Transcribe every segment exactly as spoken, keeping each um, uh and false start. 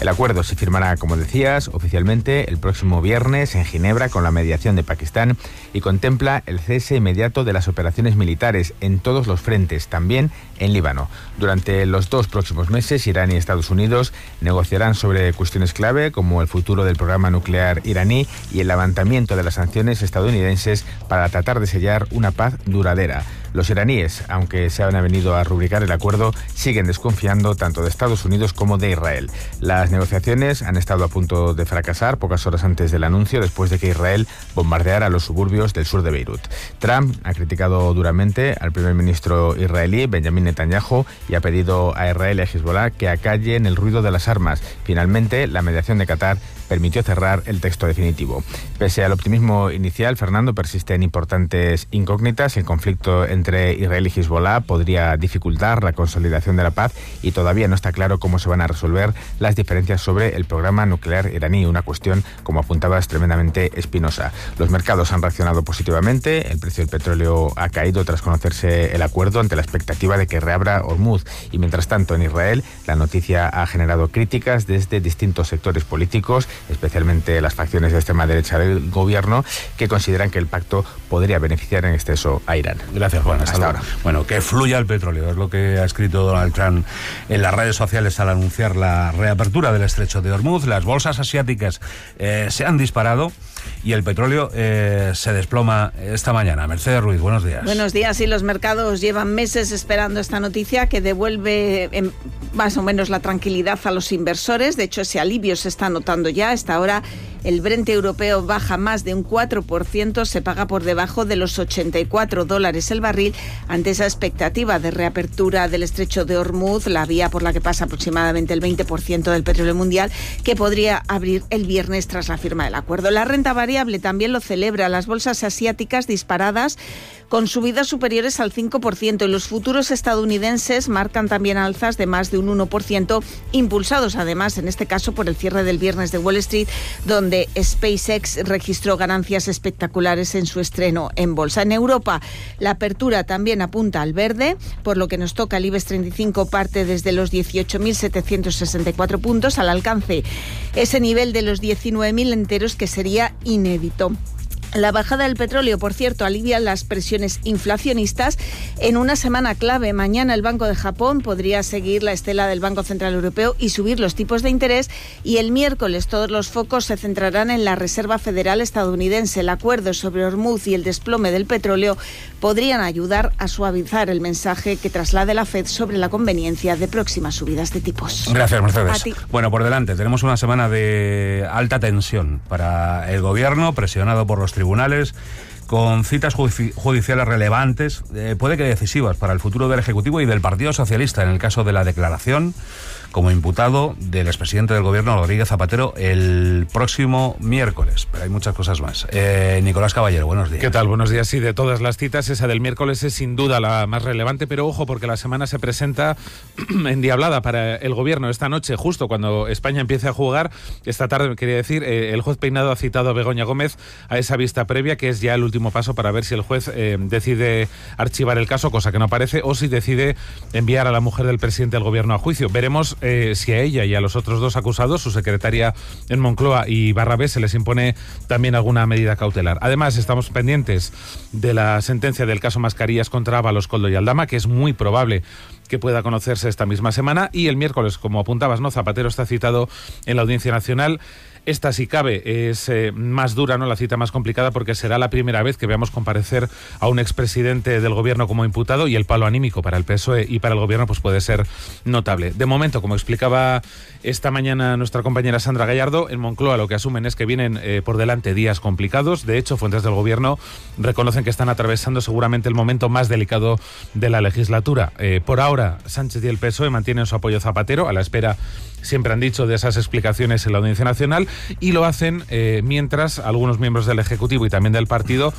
El acuerdo se firmará, como decías, oficialmente el próximo viernes en Ginebra con la mediación de Pakistán y contempla el cese inmediato de las operaciones militares en todos los frentes, también en Líbano. Durante los dos próximos meses, Irán y Estados Unidos negociarán sobre cuestiones clave como el futuro del programa nuclear iraní y el levantamiento de las sanciones estadounidenses para tratar de sellar una paz duradera. Los iraníes, aunque se han venido a rubricar el acuerdo, siguen desconfiando tanto de Estados Unidos como de Israel. Las negociaciones han estado a punto de fracasar pocas horas antes del anuncio, después de que Israel bombardeara los suburbios del sur de Beirut. Trump ha criticado duramente al primer ministro israelí, Benjamin Netanyahu, y ha pedido a Israel y a Hezbollah que acallen el ruido de las armas. Finalmente, la mediación de Qatar permitió cerrar el texto definitivo. Pese al optimismo inicial, Fernando, persisten importantes incógnitas. El conflicto entre Israel y Hezbollah podría dificultar la consolidación de la paz y todavía no está claro cómo se van a resolver las diferencias sobre el programa nuclear iraní, una cuestión, como apuntabas, tremendamente espinosa. Los mercados han reaccionado positivamente, el precio del petróleo ha caído tras conocerse el acuerdo ante la expectativa de que reabra Hormuz, y mientras tanto en Israel la noticia ha generado críticas desde distintos sectores políticos, especialmente las facciones de extrema derecha del gobierno, que consideran que el pacto podría beneficiar en exceso a Irán. Gracias, Juan. Hasta, Hasta ahora. Bueno, que fluya el petróleo, es lo que ha escrito Donald Trump en las redes sociales al anunciar la reapertura del estrecho de Hormuz. Las bolsas asiáticas eh, se han disparado y el petróleo eh, se desploma esta mañana. Mercedes Ruiz, buenos días. Buenos días, y los mercados llevan meses esperando esta noticia que devuelve en más o menos la tranquilidad a los inversores. De hecho, ese alivio se está notando ya. A esta hora el Brent europeo baja más de un cuatro por ciento, se paga por debajo de los ochenta y cuatro dólares el barril ante esa expectativa de reapertura del estrecho de Hormuz, la vía por la que pasa aproximadamente el veinte por ciento del petróleo mundial, que podría abrir el viernes tras la firma del acuerdo. La renta variable también lo celebra, las bolsas asiáticas disparadas con subidas superiores al cinco por ciento, y los futuros estadounidenses marcan también alzas de más de un uno por ciento, impulsados además en este caso por el cierre del viernes de Wall Street, donde SpaceX registró ganancias espectaculares en su estreno en bolsa. En Europa la apertura también apunta al verde, por lo que nos toca el IBEX treinta y cinco parte desde los dieciocho mil setecientos sesenta y cuatro puntos al alcance ese nivel de los diecinueve mil enteros, que sería inédito. La bajada del petróleo, por cierto, alivia las presiones inflacionistas en una semana clave. Mañana el Banco de Japón podría seguir la estela del Banco Central Europeo y subir los tipos de interés, y el miércoles todos los focos se centrarán en la Reserva Federal estadounidense. El acuerdo sobre Hormuz y el desplome del petróleo podrían ayudar a suavizar el mensaje que traslade la Fed sobre la conveniencia de próximas subidas de tipos. Gracias, Mercedes. Bueno, por delante tenemos una semana de alta tensión para el gobierno, presionado por los tribunales, con citas judiciales relevantes, eh, puede que decisivas para el futuro del Ejecutivo y del Partido Socialista, en el caso de la declaración como imputado del expresidente del Gobierno, Rodríguez Zapatero, el próximo miércoles. Pero hay muchas cosas más. Eh, Nicolás Caballero, buenos días. ¿Qué tal? Buenos días. Sí, de todas las citas, esa del miércoles es sin duda la más relevante, pero ojo, porque la semana se presenta endiablada para el Gobierno. Esta noche, justo cuando España empiece a jugar, esta tarde, quería decir, eh, el juez Peinado ha citado a Begoña Gómez a esa vista previa, que es ya el último paso para ver si el juez eh, decide archivar el caso, cosa que no parece, o si decide enviar a la mujer del presidente del Gobierno a juicio. Veremos Eh, si a ella y a los otros dos acusados, su secretaria en Moncloa y Barrabés, se les impone también alguna medida cautelar. Además, estamos pendientes de la sentencia del caso Mascarillas contra Ábalos, Koldo y Aldama, que es muy probable que pueda conocerse esta misma semana, y el miércoles, como apuntabas, ¿no? Zapatero está citado en la Audiencia Nacional. Esta, si cabe, es eh, más dura, ¿no? La cita más complicada, porque será la primera vez que veamos comparecer a un expresidente del Gobierno como imputado, y el palo anímico para el P S O E y para el Gobierno pues puede ser notable. De momento, como explicaba esta mañana nuestra compañera Sandra Gallardo, en Moncloa lo que asumen es que vienen eh, por delante días complicados. De hecho, fuentes del Gobierno reconocen que están atravesando seguramente el momento más delicado de la legislatura. Eh, por ahora, Sánchez y el P S O E mantienen su apoyo a Zapatero, a la espera, siempre han dicho, de esas explicaciones en la Audiencia Nacional, y lo hacen eh, mientras algunos miembros del Ejecutivo y también del partido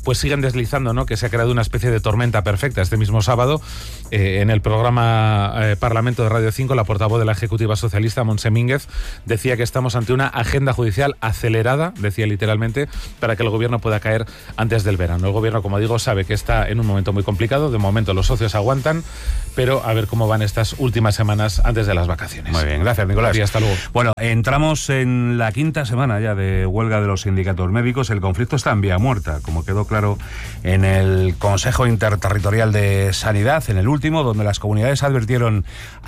pues siguen deslizando, ¿no? Que se ha creado una especie de tormenta perfecta. Este mismo sábado, eh, en el programa eh, Parlamento de Radio cinco, la portavoz de la Ejecutiva Socialista, Montse Mínguez, decía que estamos ante una agenda judicial acelerada, decía literalmente, para que el gobierno pueda caer antes del verano. El gobierno, como digo, sabe que está en un momento muy complicado. De momento los socios aguantan, pero a ver cómo van estas últimas semanas antes de las vacaciones. Muy bien, gracias, Nicolás. Y hasta luego. Bueno, entramos en la quinta semana ya de huelga de los sindicatos médicos. El conflicto está en vía muerta, como quedó claro en el Consejo Interterritorial de Sanidad, en el último, donde las comunidades advirtieron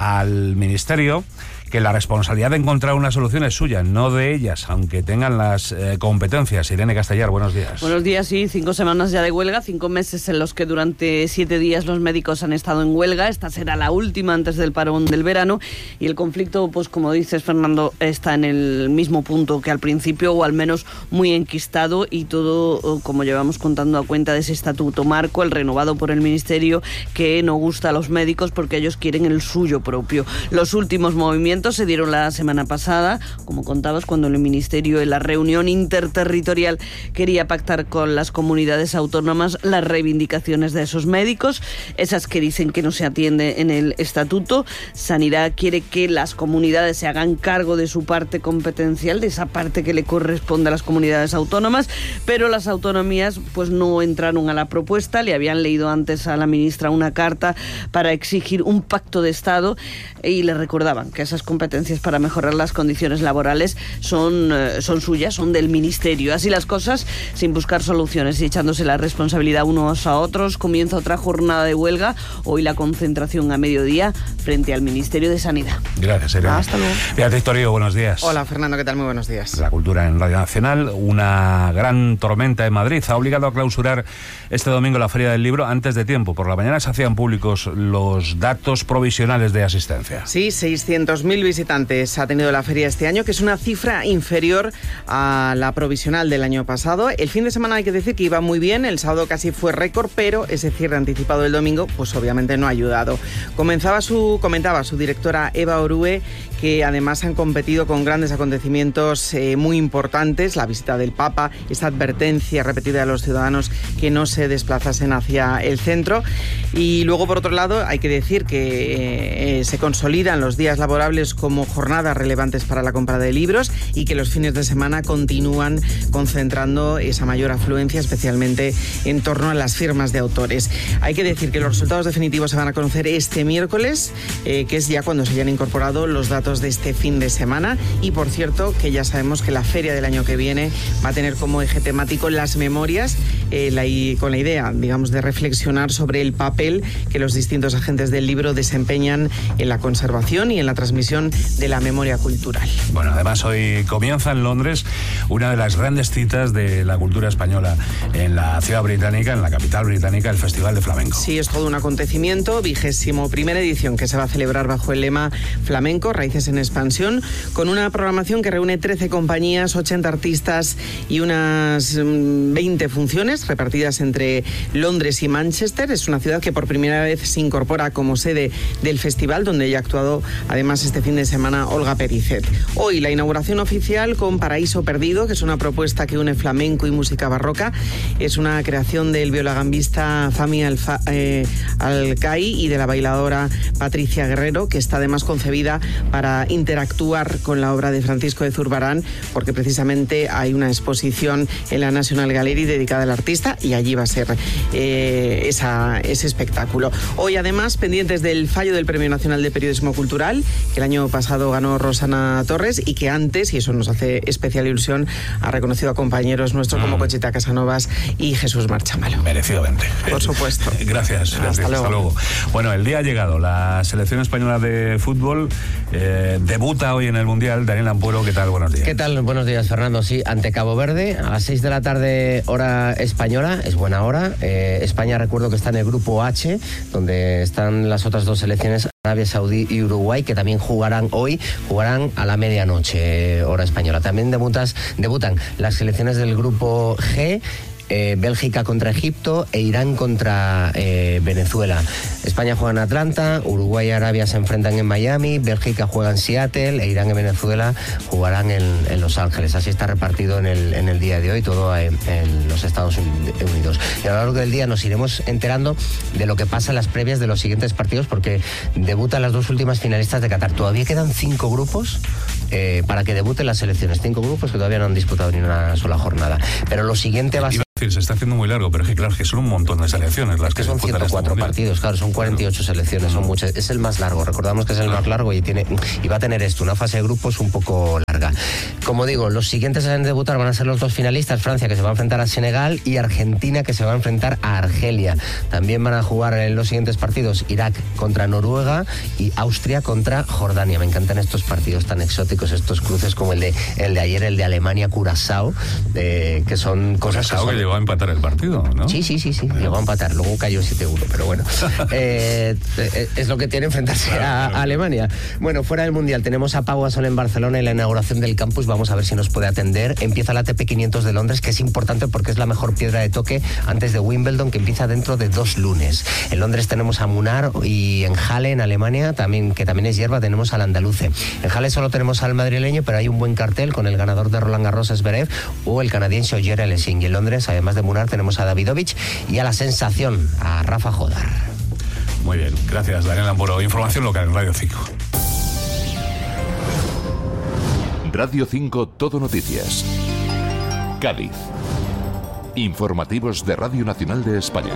al Ministerio que la responsabilidad de encontrar una solución es suya, no de ellas, aunque tengan las eh, competencias. Irene Castellar, buenos días. Buenos días, sí, cinco semanas ya de huelga, cinco meses en los que durante siete días los médicos han estado en huelga. Esta será la última antes del parón del verano y el conflicto, pues como dices, Fernando, está en el mismo punto que al principio, o al menos muy enquistado, y todo, como llevamos contando, a cuenta de ese estatuto marco, el renovado por el Ministerio, que no gusta a los médicos porque ellos quieren el suyo propio. Los últimos movimientos se dieron la semana pasada, como contabas, cuando el Ministerio en la reunión interterritorial quería pactar con las comunidades autónomas las reivindicaciones de esos médicos, esas que dicen que no se atiende en el estatuto. Sanidad quiere que las comunidades se hagan cargo de su parte competencial, de esa parte que le corresponde a las comunidades autónomas, pero las autonomías pues no entraron a la propuesta. Le habían leído antes a la ministra una carta para exigir un pacto de Estado y le recordaban que esas competencias para mejorar las condiciones laborales son, eh, son suyas, son del Ministerio. Así las cosas, sin buscar soluciones y echándose la responsabilidad unos a otros, comienza otra jornada de huelga. Hoy la concentración a mediodía frente al Ministerio de Sanidad. Gracias, Irene. Hasta luego. Beatriz Torío, buenos días. Hola, Fernando, ¿qué tal? Muy buenos días. La cultura en Radio Nacional. Una gran tormenta en Madrid ha obligado a clausurar este domingo la Feria del Libro antes de tiempo. Por la mañana se hacían públicos los datos provisionales de asistencia. Sí, seiscientos mil visitantes ha tenido la feria este año, que es una cifra inferior a la provisional del año pasado. El fin de semana hay que decir que iba muy bien, el sábado casi fue récord, pero ese cierre anticipado del domingo pues obviamente no ha ayudado. Comenzaba su, comentaba su directora Eva Orue que además han competido con grandes acontecimientos eh, muy importantes, la visita del Papa, esta advertencia repetida a los ciudadanos que no se desplazasen hacia el centro. Y luego, por otro lado, hay que decir que eh, se consolidan los días laborables como jornadas relevantes para la compra de libros y que los fines de semana continúan concentrando esa mayor afluencia, especialmente en torno a las firmas de autores. Hay que decir que los resultados definitivos se van a conocer este miércoles, eh, que es ya cuando se hayan incorporado los datos de este fin de semana. Y por cierto, que ya sabemos que la feria del año que viene va a tener como eje temático las memorias, eh, la, y con la idea, digamos, de reflexionar sobre el papel que los distintos agentes del libro desempeñan en la conservación y en la transmisión de la memoria cultural. Bueno, además hoy comienza en Londres una de las grandes citas de la cultura española en la ciudad británica, en la capital británica, el Festival de Flamenco. Sí, es todo un acontecimiento, vigésimo primera edición, que se va a celebrar bajo el lema Flamenco, Raíces en Expansión, con una programación que reúne trece compañías, ochenta artistas y unas veinte funciones repartidas entre Londres y Manchester. Es una ciudad que por primera vez se incorpora como sede del festival, donde ya ha actuado además este fin de semana Olga Pericet. Hoy la inauguración oficial con Paraíso Perdido, que es una propuesta que une flamenco y música barroca. Es una creación del violagambista Fami Alfa, eh, Alcai y de la bailadora Patricia Guerrero, que está además concebida para interactuar con la obra de Francisco de Zurbarán, porque precisamente hay una exposición en la National Gallery dedicada al artista y allí va a ser eh, esa, ese espectáculo. Hoy además pendientes del fallo del Premio Nacional de Periodismo Cultural, que el año pasado ganó Rosana Torres y que antes, y eso nos hace especial ilusión, ha reconocido a compañeros nuestros mm. como Conchita Casanovas y Jesús Marchamalo. Merecidamente. Por supuesto. Gracias. Hasta, gracias. luego. Hasta luego. Bueno, el día ha llegado. La selección española de fútbol eh, debuta hoy en el Mundial. Daniel Ampuero, ¿qué tal? Buenos días. ¿Qué tal? Buenos días, Fernando. Sí, ante Cabo Verde, a las seis de la tarde, hora española. Es buena hora. Eh, España, recuerdo que está en el grupo H, donde están las otras dos selecciones, Arabia Saudí y Uruguay, que también jugarán hoy, jugarán a la medianoche, hora española. También debutas, debutan las selecciones del grupo G, eh, Bélgica contra Egipto e Irán contra eh, Venezuela. España juega en Atlanta, Uruguay y Arabia se enfrentan en Miami, Bélgica juega en Seattle e Irán y Venezuela jugarán en, en Los Ángeles. Así está repartido en el, en el día de hoy, todo en, en los Estados Unidos. Y a lo largo del día nos iremos enterando de lo que pasa en las previas de los siguientes partidos, porque debutan las dos últimas finalistas de Qatar. Todavía quedan cinco grupos eh, para que debuten las selecciones. Cinco grupos que todavía no han disputado ni una sola jornada. Pero lo siguiente va a ser... Se está haciendo muy largo, pero es que claro, es que son un montón de selecciones las que, que son ciento cuatro este partidos, claro, son cuarenta y ocho selecciones, son muchas, es el más largo, recordamos que es el más largo y tiene y va a tener esto, una fase de grupos un poco larga. Como digo, los siguientes en debutar van a ser los dos finalistas, Francia que se va a enfrentar a Senegal y Argentina que se va a enfrentar a Argelia. También van a jugar en los siguientes partidos Irak contra Noruega y Austria contra Jordania. Me encantan estos partidos tan exóticos, estos cruces como el de el de ayer, el de Alemania-Curazao, eh, que son cosas Curazao que son... llegó a empatar el partido, ¿no? Sí, sí, sí, sí, llegó a empatar, luego cayó siete uno, pero bueno, eh, es lo que tiene enfrentarse a, a Alemania. Bueno, fuera del Mundial tenemos a Pau Gasol en Barcelona y la inauguración del campus, vamos a ver si nos puede atender. Empieza la A T P quinientos de Londres, que es importante porque es la mejor piedra de toque antes de Wimbledon, que empieza dentro de dos lunes. En Londres tenemos a Munar y en Halle, en Alemania, también, que también es hierba, tenemos al andaluce. En Halle solo tenemos al madrileño, pero hay un buen cartel con el ganador de Roland Garros, Zverev, o el canadiense Ogier Alessin. Y en Londres, además de Munar, tenemos a Davidovich y a la sensación, a Rafa Jodar. Muy bien, gracias Daniel Amburo. Información local en Radio cinco. Radio cinco Todo Noticias. Cádiz. Informativos de Radio Nacional de España.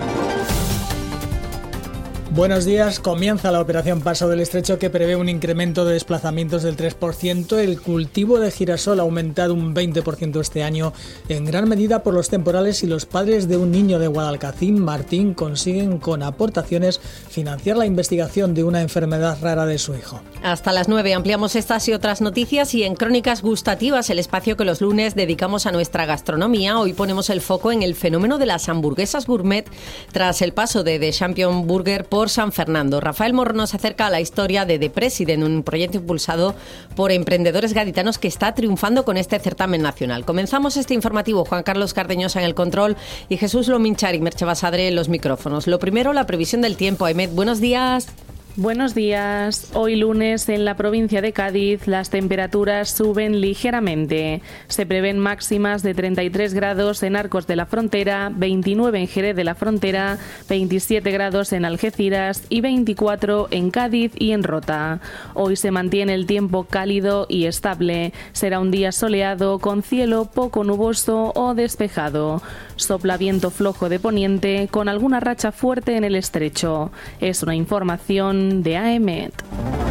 Buenos días. Comienza la operación Paso del Estrecho, que prevé un incremento de desplazamientos del tres por ciento. El cultivo de girasol ha aumentado un veinte por ciento este año, en gran medida por los temporales, y los padres de un niño de Guadalcacín, Martín, consiguen con aportaciones financiar la investigación de una enfermedad rara de su hijo. Hasta las nueve ampliamos estas y otras noticias, y en Crónicas Gustativas, el espacio que los lunes dedicamos a nuestra gastronomía, hoy ponemos el foco en el fenómeno de las hamburguesas gourmet tras el paso de The Champion Burger por San Fernando. Rafael Morro nos acerca a la historia de The President, un proyecto impulsado por emprendedores gaditanos que está triunfando con este certamen nacional. Comenzamos este informativo, Juan Carlos Cardeñosa en el control y Jesús Lominchar y Merche Basadre en los micrófonos. Lo primero, la previsión del tiempo. Ahmed, buenos días. Buenos días. Hoy lunes en la provincia de Cádiz las temperaturas suben ligeramente. Se prevén máximas de treinta y tres grados en Arcos de la Frontera, veintinueve en Jerez de la Frontera, veintisiete grados en Algeciras y veinticuatro en Cádiz y en Rota. Hoy se mantiene el tiempo cálido y estable. Será un día soleado con cielo poco nuboso o despejado. Sopla viento flojo de poniente con alguna racha fuerte en el estrecho. Es una información de A E M E T.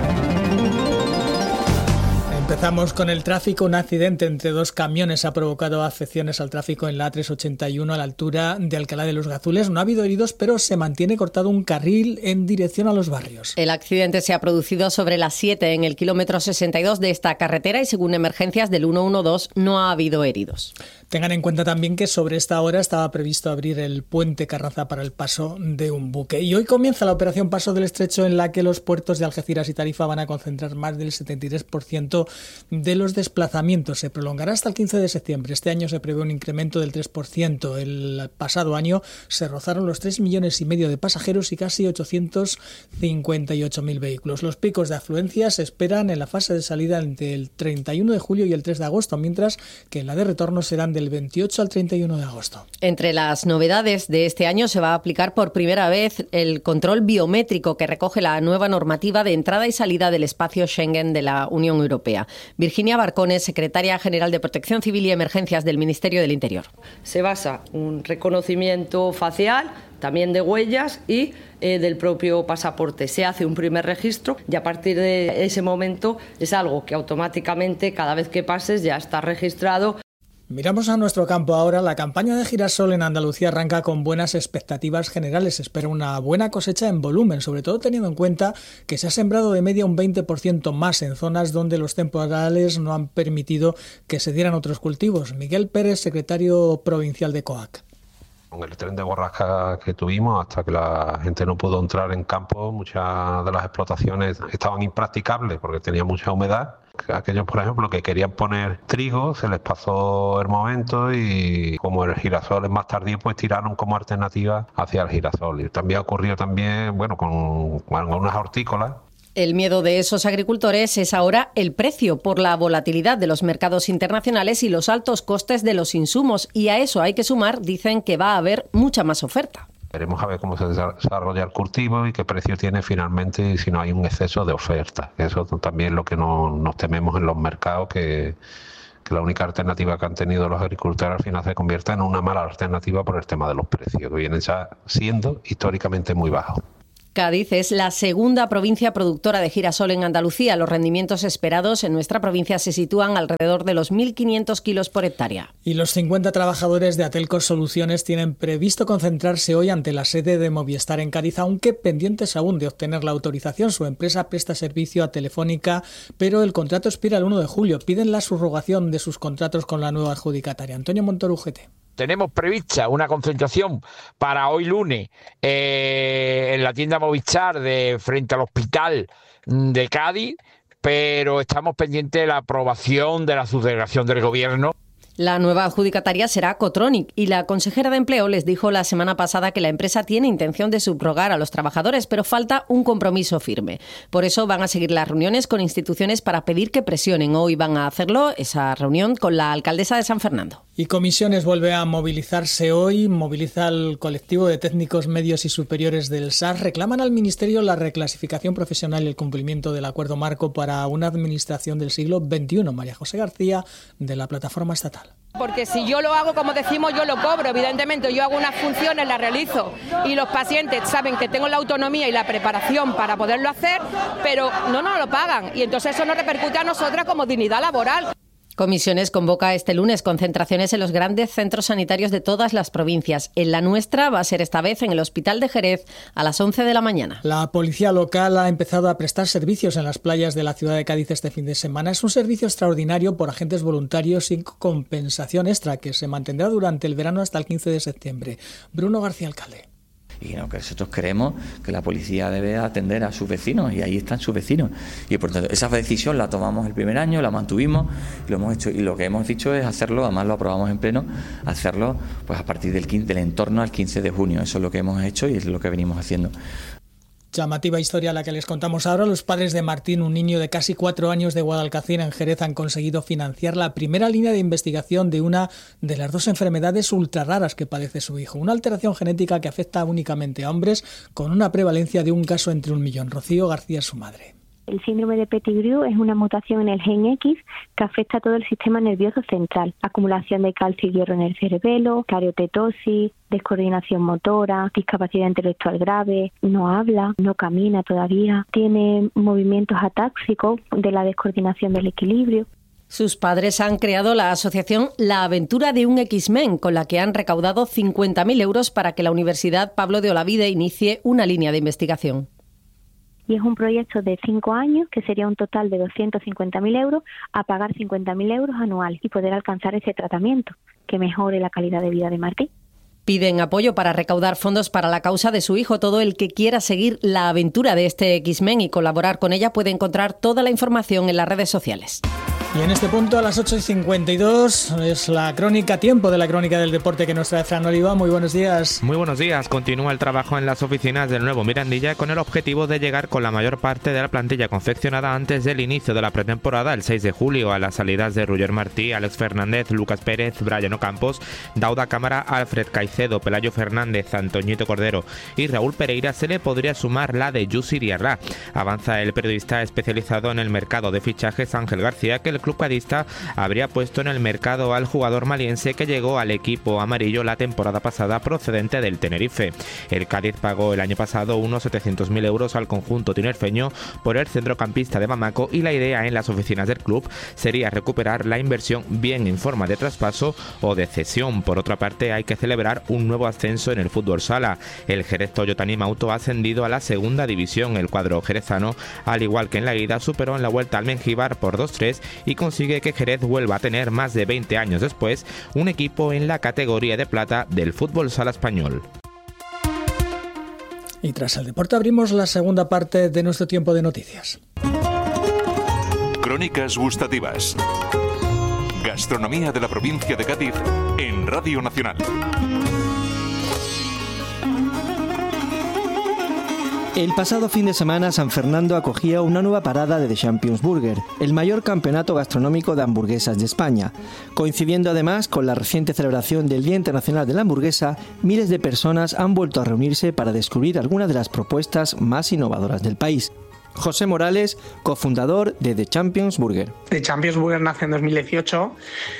Empezamos con el tráfico. Un accidente entre dos camiones ha provocado afecciones al tráfico en la A trescientos ochenta y uno a la altura de Alcalá de los Gazules. No ha habido heridos, pero se mantiene cortado un carril en dirección a los barrios. El accidente se ha producido sobre las siete en el kilómetro sesenta y dos de esta carretera y, según emergencias del ciento doce, no ha habido heridos. Tengan en cuenta también que sobre esta hora estaba previsto abrir el puente Carranza para el paso de un buque. Y hoy comienza la operación Paso del Estrecho, en la que los puertos de Algeciras y Tarifa van a concentrar más del setenta y tres por ciento de los desplazamientos. Se prolongará hasta el quince de septiembre. Este año se prevé un incremento del tres por ciento. El pasado año se rozaron los tres millones y medio de pasajeros y casi ochocientos cincuenta y ocho mil vehículos. Los picos de afluencia se esperan en la fase de salida entre el treinta y uno de julio y el tres de agosto, mientras que en la de retorno serán del veintiocho al treinta y uno de agosto. Entre las novedades de este año se va a aplicar por primera vez el control biométrico que recoge la nueva normativa de entrada y salida del espacio Schengen de la Unión Europea. Virginia Barcones, secretaria general de Protección Civil y Emergencias del Ministerio del Interior. Se basa en un reconocimiento facial, también de huellas y eh, del propio pasaporte. Se hace un primer registro y a partir de ese momento es algo que automáticamente cada vez que pases ya está registrado. Miramos a nuestro campo ahora. La campaña de girasol en Andalucía arranca con buenas expectativas generales. Se espera una buena cosecha en volumen, sobre todo teniendo en cuenta que se ha sembrado de media un veinte por ciento más en zonas donde los temporales no han permitido que se dieran otros cultivos. Miguel Pérez, secretario provincial de COAC. Con el tren de borrasca que tuvimos, hasta que la gente no pudo entrar en campo, muchas de las explotaciones estaban impracticables porque tenía mucha humedad. Aquellos, por ejemplo, que querían poner trigo, se les pasó el momento y como el girasol es más tardío, pues tiraron como alternativa hacia el girasol. Y también ocurrió también, bueno, con, con algunas hortícolas. El miedo de esos agricultores es ahora el precio por la volatilidad de los mercados internacionales y los altos costes de los insumos. Y a eso hay que sumar, dicen, que va a haber mucha más oferta. Veremos a ver cómo se desarrolla el cultivo y qué precio tiene finalmente y si no hay un exceso de oferta. Eso también es lo que no, nos tememos en los mercados, que, que la única alternativa que han tenido los agricultores al final se convierta en una mala alternativa por el tema de los precios, que vienen ya siendo históricamente muy bajos. Cádiz es la segunda provincia productora de girasol en Andalucía. Los rendimientos esperados en nuestra provincia se sitúan alrededor de los mil quinientos kilos por hectárea. Y los cincuenta trabajadores de Atelco Soluciones tienen previsto concentrarse hoy ante la sede de Movistar en Cádiz, aunque pendientes aún de obtener la autorización. Su empresa presta servicio a Telefónica, pero el contrato expira el uno de julio. Piden la subrogación de sus contratos con la nueva adjudicataria. Antonio Montoro, U G T. Tenemos prevista una concentración para hoy lunes eh, en la tienda Movistar de frente al hospital de Cádiz, pero estamos pendientes de la aprobación de la subdelegación del Gobierno. La nueva adjudicataria será Cotronic y la consejera de Empleo les dijo la semana pasada que la empresa tiene intención de subrogar a los trabajadores, pero falta un compromiso firme. Por eso van a seguir las reuniones con instituciones para pedir que presionen. Hoy van a hacerlo, esa reunión, con la alcaldesa de San Fernando. Y Comisiones vuelve a movilizarse hoy, moviliza al colectivo de técnicos medios y superiores del S A S. Reclaman al Ministerio la reclasificación profesional y el cumplimiento del acuerdo marco para una administración del siglo veintiuno. María José García, de la plataforma estatal. Porque si yo lo hago, como decimos, yo lo cobro. Evidentemente, yo hago unas funciones, las realizo y los pacientes saben que tengo la autonomía y la preparación para poderlo hacer, pero no nos lo pagan. Y entonces eso nos repercute a nosotras como dignidad laboral. Comisiones convoca este lunes concentraciones en los grandes centros sanitarios de todas las provincias. En la nuestra va a ser esta vez en el Hospital de Jerez a las once de la mañana. La policía local ha empezado a prestar servicios en las playas de la ciudad de Cádiz este fin de semana. Es un servicio extraordinario por agentes voluntarios sin compensación extra que se mantendrá durante el verano hasta el quince de septiembre. Bruno García, alcalde. Y no, que nosotros creemos que la policía debe atender a sus vecinos y ahí están sus vecinos. Y por tanto, esa decisión la tomamos el primer año, la mantuvimos, lo hemos hecho y lo que hemos dicho es hacerlo, además lo aprobamos en pleno, hacerlo pues a partir del, quince, del entorno al quince de junio. Eso es lo que hemos hecho y es lo que venimos haciendo. Llamativa historia la que les contamos ahora. Los padres de Martín, un niño de casi cuatro años de Guadalcacín en Jerez, han conseguido financiar la primera línea de investigación de una de las dos enfermedades ultra raras que padece su hijo. Una alteración genética que afecta únicamente a hombres, con una prevalencia de un caso entre un millón. Rocío García es su madre. El síndrome de Pettigrew es una mutación en el gen X que afecta a todo el sistema nervioso central. Acumulación de calcio y hierro en el cerebelo, cariotetosis, descoordinación motora, discapacidad intelectual grave, no habla, no camina todavía, tiene movimientos atáxicos de la descoordinación del equilibrio. Sus padres han creado la asociación La Aventura de un X-Men, con la que han recaudado cincuenta mil euros para que la Universidad Pablo de Olavide inicie una línea de investigación. Y es un proyecto de cinco años, que sería un total de doscientos cincuenta mil euros, a pagar cincuenta mil euros anuales y poder alcanzar ese tratamiento que mejore la calidad de vida de Martín. Piden apoyo para recaudar fondos para la causa de su hijo. Todo el que quiera seguir la aventura de este X-Men y colaborar con ella puede encontrar toda la información en las redes sociales. Y en este punto, a las ocho y cincuenta y dos, es la crónica, tiempo de la crónica del deporte que nos trae Fran Oliva. Muy buenos días. Muy buenos días. Continúa el trabajo en las oficinas del nuevo Mirandilla con el objetivo de llegar con la mayor parte de la plantilla confeccionada antes del inicio de la pretemporada, el seis de julio, a las salidas de Roger Martí, Alex Fernández, Lucas Pérez, Brian Ocampos, Dauda Cámara, Alfred Caicedo, Pelayo Fernández, Antoñito Cordero y Raúl Pereira. Se le podría sumar la de Yusi Diarra. Avanza el periodista especializado en el mercado de fichajes Ángel García, que el club cadista habría puesto en el mercado al jugador maliense que llegó al equipo amarillo la temporada pasada procedente del Tenerife. El Cádiz pagó el año pasado unos setecientos mil euros al conjunto tinerfeño por el centrocampista de Bamako y la idea en las oficinas del club sería recuperar la inversión bien en forma de traspaso o de cesión. Por otra parte, hay que celebrar un nuevo ascenso en el fútbol sala. El Jerez Toyota Nimauto ha ascendido a la segunda división. El cuadro jerezano, al igual que en la ida, superó en la vuelta al Mengíbar por dos tres y y consigue que Jerez vuelva a tener más de veinte años después un equipo en la categoría de plata del fútbol sala español. Y tras el deporte abrimos la segunda parte de nuestro tiempo de noticias. Crónicas gustativas. Gastronomía de la provincia de Cádiz en Radio Nacional. El pasado fin de semana San Fernando acogía una nueva parada de The Champions Burger, el mayor campeonato gastronómico de hamburguesas de España. Coincidiendo además con la reciente celebración del Día Internacional de la Hamburguesa, miles de personas han vuelto a reunirse para descubrir algunas de las propuestas más innovadoras del país. José Morales, cofundador de The Champions Burger. The Champions Burger nace en dos mil dieciocho.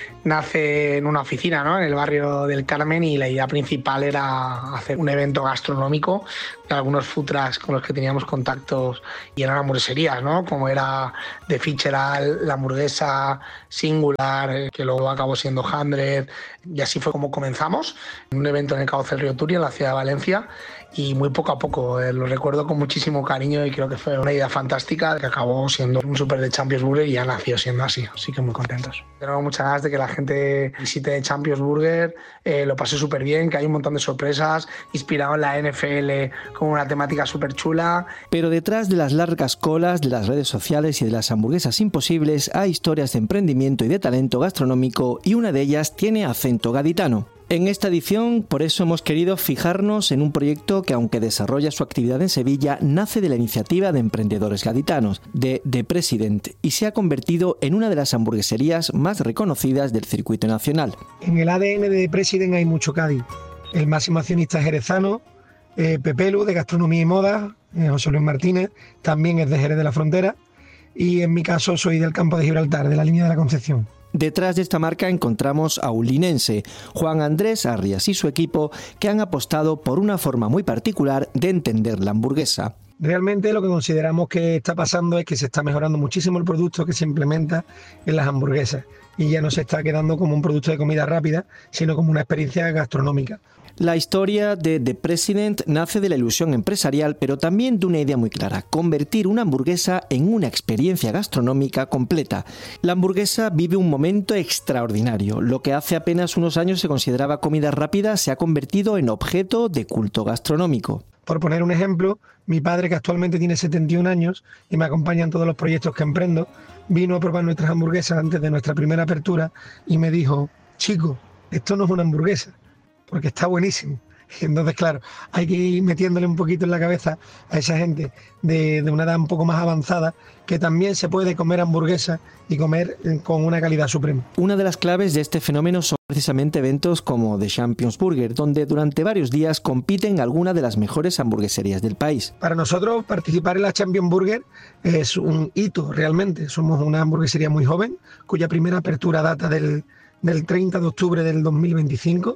Nace en una oficina, ¿no?, en el barrio del Carmen, y la idea principal era hacer un evento gastronómico de algunos food trucks con los que teníamos contactos y eran hamburgueserías, ¿no?, como era The Fitzgerald, la hamburguesa Singular, que luego acabó siendo Hundred, y así fue como comenzamos, en un evento en el Cauce del Río Turia, en la ciudad de Valencia, y muy poco a poco, eh, lo recuerdo con muchísimo cariño y creo que fue una idea fantástica que acabó siendo un super de Champions Burger y ya nació siendo así, así que muy contentos. Tenemos muchas ganas de que la gente visite de Champions Burger, eh, lo pasé súper bien, que hay un montón de sorpresas, inspirado en la N F L con una temática súper chula. Pero detrás de las largas colas de las redes sociales y de las hamburguesas imposibles hay historias de emprendimiento y de talento gastronómico y una de ellas tiene acento gaditano. En esta edición, por eso hemos querido fijarnos en un proyecto que, aunque desarrolla su actividad en Sevilla, nace de la iniciativa de emprendedores gaditanos, de The President, y se ha convertido en una de las hamburgueserías más reconocidas del circuito nacional. En el A D N de The President hay mucho Cádiz. El máximo accionista es jerezano, eh, Pepelu, de Gastronomía y Moda, eh, José Luis Martínez, también es de Jerez de la Frontera, y en mi caso soy del Campo de Gibraltar, de la Línea de la Concepción. Detrás de esta marca encontramos a un linense, Juan Andrés Arrias, y su equipo, que han apostado por una forma muy particular de entender la hamburguesa. Realmente lo que consideramos que está pasando es que se está mejorando muchísimo el producto que se implementa en las hamburguesas y ya no se está quedando como un producto de comida rápida, sino como una experiencia gastronómica. La historia de The President nace de la ilusión empresarial, pero también de una idea muy clara: convertir una hamburguesa en una experiencia gastronómica completa. La hamburguesa vive un momento extraordinario. Lo que hace apenas unos años se consideraba comida rápida se ha convertido en objeto de culto gastronómico. Por poner un ejemplo, mi padre, que actualmente tiene setenta y un años y me acompaña en todos los proyectos que emprendo, vino a probar nuestras hamburguesas antes de nuestra primera apertura y me dijo: chico, esto no es una hamburguesa, porque está buenísimo. Y entonces, claro, hay que ir metiéndole un poquito en la cabeza a esa gente de, de una edad un poco más avanzada que también se puede comer hamburguesa y comer con una calidad suprema. Una de las claves de este fenómeno son precisamente eventos como The Champions Burger, donde durante varios días compiten algunas de las mejores hamburgueserías del país. Para nosotros, participar en la Champions Burger es un hito realmente. Somos una hamburguesería muy joven, cuya primera apertura data del, del treinta de octubre del dos mil veinticinco.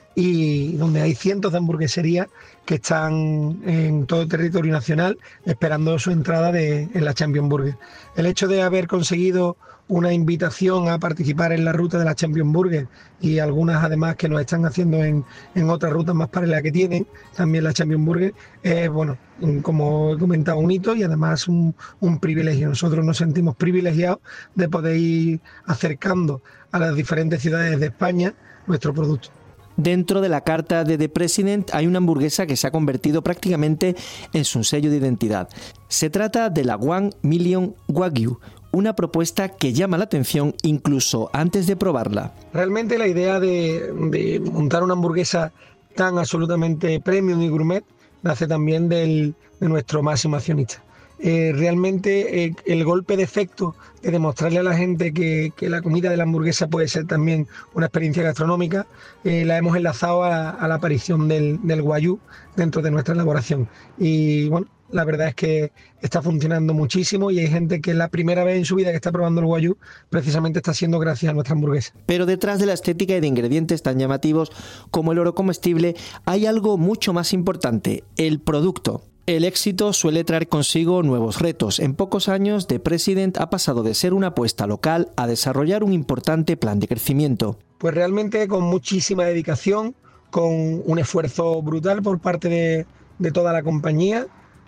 Y donde hay cientos de hamburgueserías que están en todo el territorio nacional esperando su entrada de, en la Champions Burger. El hecho de haber conseguido una invitación a participar en la ruta de la Champions Burger y algunas además que nos están haciendo en, en otras rutas más paralelas que tienen también la Champions Burger, es, bueno, como he comentado, un hito y además un, un privilegio. Nosotros nos sentimos privilegiados de poder ir acercando a las diferentes ciudades de España nuestro producto. Dentro de la carta de The President hay una hamburguesa que se ha convertido prácticamente en su sello de identidad. Se trata de la One Million Wagyu, una propuesta que llama la atención incluso antes de probarla. Realmente la idea de, de montar una hamburguesa tan absolutamente premium y gourmet nace también del, de nuestro máximo accionista. Eh, realmente eh, el golpe de efecto de demostrarle a la gente que, que la comida de la hamburguesa puede ser también una experiencia gastronómica, eh, la hemos enlazado a, a la aparición del, del Wagyu dentro de nuestra elaboración. Y bueno, la verdad es que está funcionando muchísimo y hay gente que la primera vez en su vida que está probando el Wagyu precisamente está siendo gracias a nuestra hamburguesa. Pero detrás de la estética y de ingredientes tan llamativos como el oro comestible hay algo mucho más importante: el producto. El éxito suele traer consigo nuevos retos. En pocos años, The President ha pasado de ser una apuesta local a desarrollar un importante plan de crecimiento. Pues realmente con muchísima dedicación, con un esfuerzo brutal por parte de, de toda la compañía.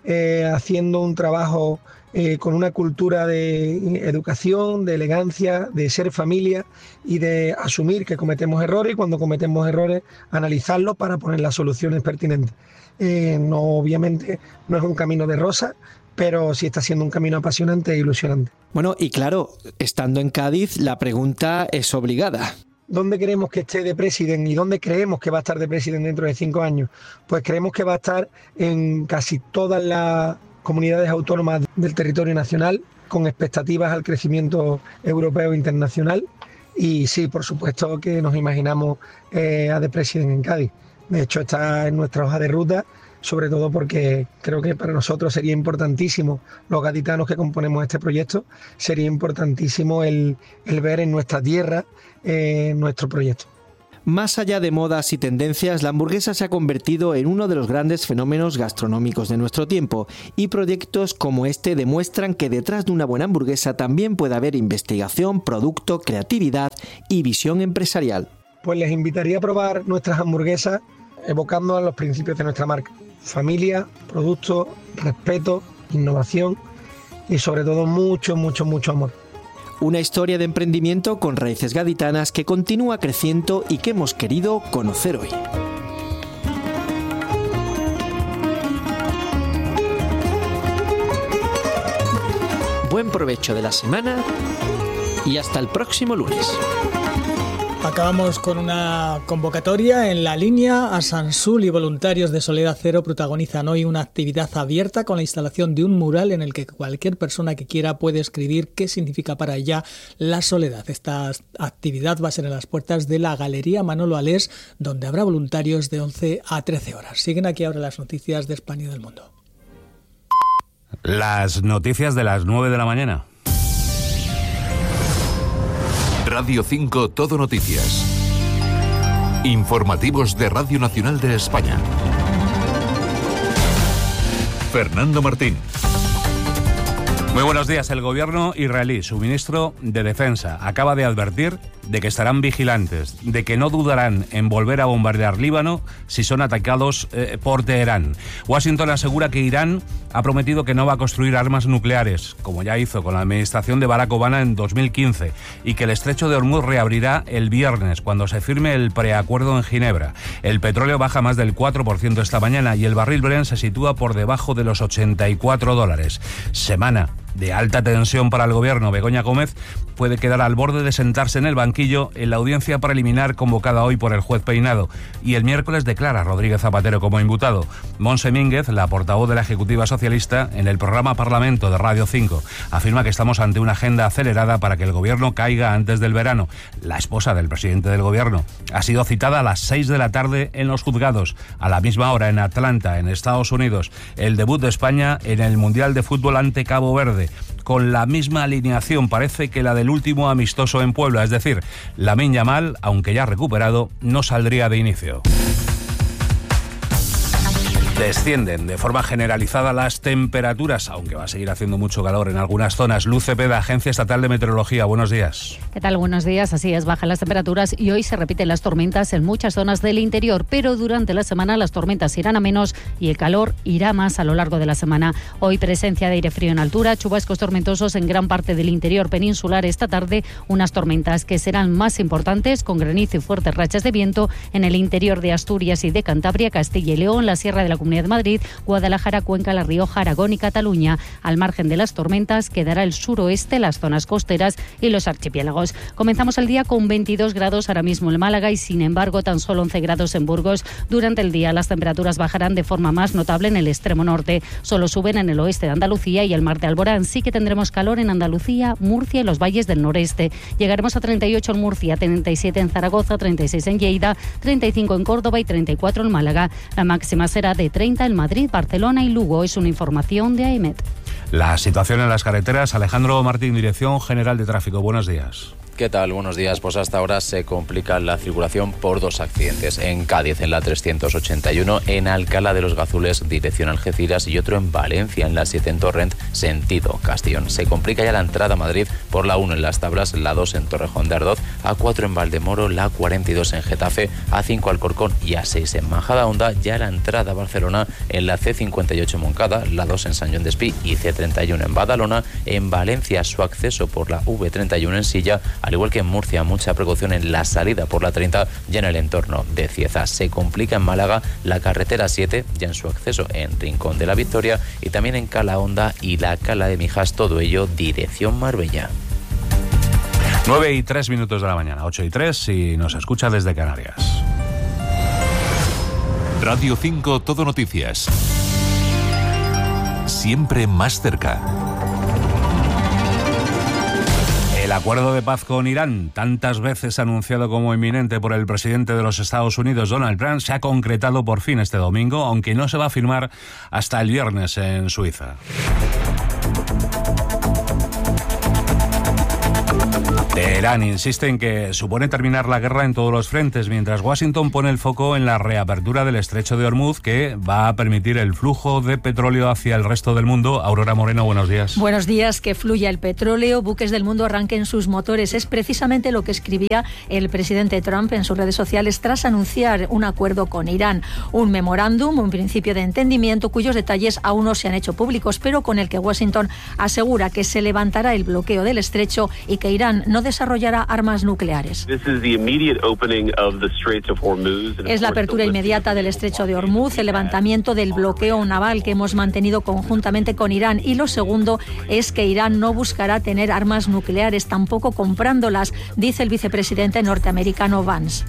eh, haciendo un trabajo eh, con una cultura de educación, de elegancia, de ser familia y de asumir que cometemos errores y cuando cometemos errores analizarlos para poner las soluciones pertinentes. Eh, no, obviamente no es un camino de rosa, pero sí está siendo un camino apasionante e ilusionante. Bueno, y claro, estando en Cádiz, la pregunta es obligada. ¿Dónde queremos que esté de presidente y dónde creemos que va a estar de presidente dentro de cinco años? Pues creemos que va a estar en casi todas las comunidades autónomas del territorio nacional, con expectativas al crecimiento europeo e internacional. Y sí, por supuesto que nos imaginamos eh, a de presidente en Cádiz. De hecho, está en nuestra hoja de ruta, sobre todo porque creo que para nosotros sería importantísimo, los gaditanos que componemos este proyecto, sería importantísimo el, el ver en nuestra tierra eh, nuestro proyecto. Más allá de modas y tendencias, la hamburguesa se ha convertido en uno de los grandes fenómenos gastronómicos de nuestro tiempo y proyectos como este demuestran que detrás de una buena hamburguesa también puede haber investigación, producto, creatividad y visión empresarial. Pues les invitaría a probar nuestras hamburguesas evocando a los principios de nuestra marca. Familia, producto, respeto, innovación y sobre todo mucho, mucho, mucho amor. Una historia de emprendimiento con raíces gaditanas que continúa creciendo y que hemos querido conocer hoy. Buen provecho de la semana y hasta el próximo lunes. Acabamos con una convocatoria en la línea. Asansul y voluntarios de Soledad Cero protagonizan hoy una actividad abierta con la instalación de un mural en el que cualquier persona que quiera puede escribir qué significa para ella la soledad. Esta actividad va a ser en las puertas de la Galería Manolo Alés, donde habrá voluntarios de once a trece horas. Siguen aquí ahora las noticias de España y del mundo. Las noticias de las nueve de la mañana. Radio cinco Todo Noticias. Informativos de Radio Nacional de España. Fernando Martín. Muy buenos días. El gobierno israelí, su ministro de Defensa, acaba de advertir de que estarán vigilantes, de que no dudarán en volver a bombardear Líbano si son atacados eh, por Teherán. Washington asegura que Irán ha prometido que no va a construir armas nucleares, como ya hizo con la administración de Barack Obama en dos mil quince, y que el estrecho de Hormuz reabrirá el viernes, cuando se firme el preacuerdo en Ginebra. El petróleo baja más del cuatro por ciento esta mañana y el barril Brent se sitúa por debajo de los ochenta y cuatro dólares. Semana de alta tensión para el gobierno. Begoña Gómez puede quedar al borde de sentarse en el banquillo en la audiencia preliminar convocada hoy por el juez Peinado. Y el miércoles declara Rodríguez Zapatero como imputado. Montse Mínguez, la portavoz de la Ejecutiva Socialista, en el programa Parlamento de Radio cinco, afirma que estamos ante una agenda acelerada para que el gobierno caiga antes del verano. La esposa del presidente del gobierno ha sido citada a las seis de la tarde en los juzgados, a la misma hora en Atlanta, en Estados Unidos. El debut de España en el Mundial de Fútbol ante Cabo Verde, con la misma alineación, parece que la del último amistoso en Puebla, es decir, Lamine Yamal, aunque ya recuperado, no saldría de inicio. Descienden de forma generalizada las temperaturas, aunque va a seguir haciendo mucho calor en algunas zonas. Luz Cepeda, Agencia Estatal de Meteorología, buenos días. ¿Qué tal? Buenos días. Así es, bajan las temperaturas y hoy se repiten las tormentas en muchas zonas del interior, pero durante la semana las tormentas irán a menos y el calor irá más a lo largo de la semana. Hoy presencia de aire frío en altura, chubascos tormentosos en gran parte del interior peninsular. Esta tarde unas tormentas que serán más importantes, con granizo y fuertes rachas de viento en el interior de Asturias y de Cantabria, Castilla y León, la Sierra de la Comunidad de Madrid, Guadalajara, Cuenca, La Rioja, Aragón y Cataluña. Al margen de las tormentas quedará el suroeste, las zonas costeras y los archipiélagos. Comenzamos el día con veintidós grados ahora mismo en Málaga y sin embargo tan solo once grados en Burgos. Durante el día las temperaturas bajarán de forma más notable en el extremo norte. Solo suben en el oeste de Andalucía y el mar de Alborán. Sí que tendremos calor en Andalucía, Murcia y los valles del noreste. Llegaremos a treinta y ocho en Murcia, treinta y siete en Zaragoza, treinta y seis en Lleida, treinta y cinco en Córdoba y treinta y cuatro en Málaga. La máxima será de treinta en Madrid, Barcelona y Lugo. Es una información de AEMET. La situación en las carreteras. Alejandro Martín, Dirección General de Tráfico. Buenos días. ¿Qué tal? Buenos días. Pues hasta ahora se complica la circulación por dos accidentes. En Cádiz, en la trescientos ochenta y uno, en Alcalá de los Gazules, dirección Algeciras, y otro en Valencia, en la siete en Torrent, sentido Castellón. Se complica ya la entrada a Madrid por la uno en Las Tablas, la dos en Torrejón de Ardoz, A cuatro en Valdemoro, la cuarenta y dos en Getafe, A cinco Alcorcón y A seis en Majadahonda. Ya la entrada a Barcelona en la ce cincuenta y ocho en Moncada, la dos en Sant Joan d'Espí y ce treinta y uno en Badalona. En Valencia, su acceso por la ve treinta y uno en Silla, al igual que en Murcia, mucha precaución en la salida por la treinta ya en el entorno de Cieza. Se complica en Málaga la carretera siete, ya en su acceso en Rincón de la Victoria, y también en Calahonda y la Cala de Mijas, todo ello dirección Marbella. nueve y tres minutos de la mañana, ocho y tres, si nos escucha desde Canarias. Radio cinco Todo Noticias. Siempre más cerca. El acuerdo de paz con Irán, tantas veces anunciado como inminente por el presidente de los Estados Unidos, Donald Trump, se ha concretado por fin este domingo, aunque no se va a firmar hasta el viernes en Suiza. Teherán insiste en que supone terminar la guerra en todos los frentes, mientras Washington pone el foco en la reapertura del estrecho de Hormuz, que va a permitir el flujo de petróleo hacia el resto del mundo. Aurora Moreno, buenos días. Buenos días. Que fluya el petróleo, buques del mundo arranquen sus motores. Es precisamente lo que escribía el presidente Trump en sus redes sociales tras anunciar un acuerdo con Irán. Un memorándum, un principio de entendimiento cuyos detalles aún no se han hecho públicos, pero con el que Washington asegura que se levantará el bloqueo del estrecho y que Irán no desarrollará armas nucleares. Es la apertura inmediata del estrecho de Hormuz, el levantamiento del bloqueo naval que hemos mantenido conjuntamente con Irán, y lo segundo es que Irán no buscará tener armas nucleares, tampoco comprándolas, dice el vicepresidente norteamericano Vance.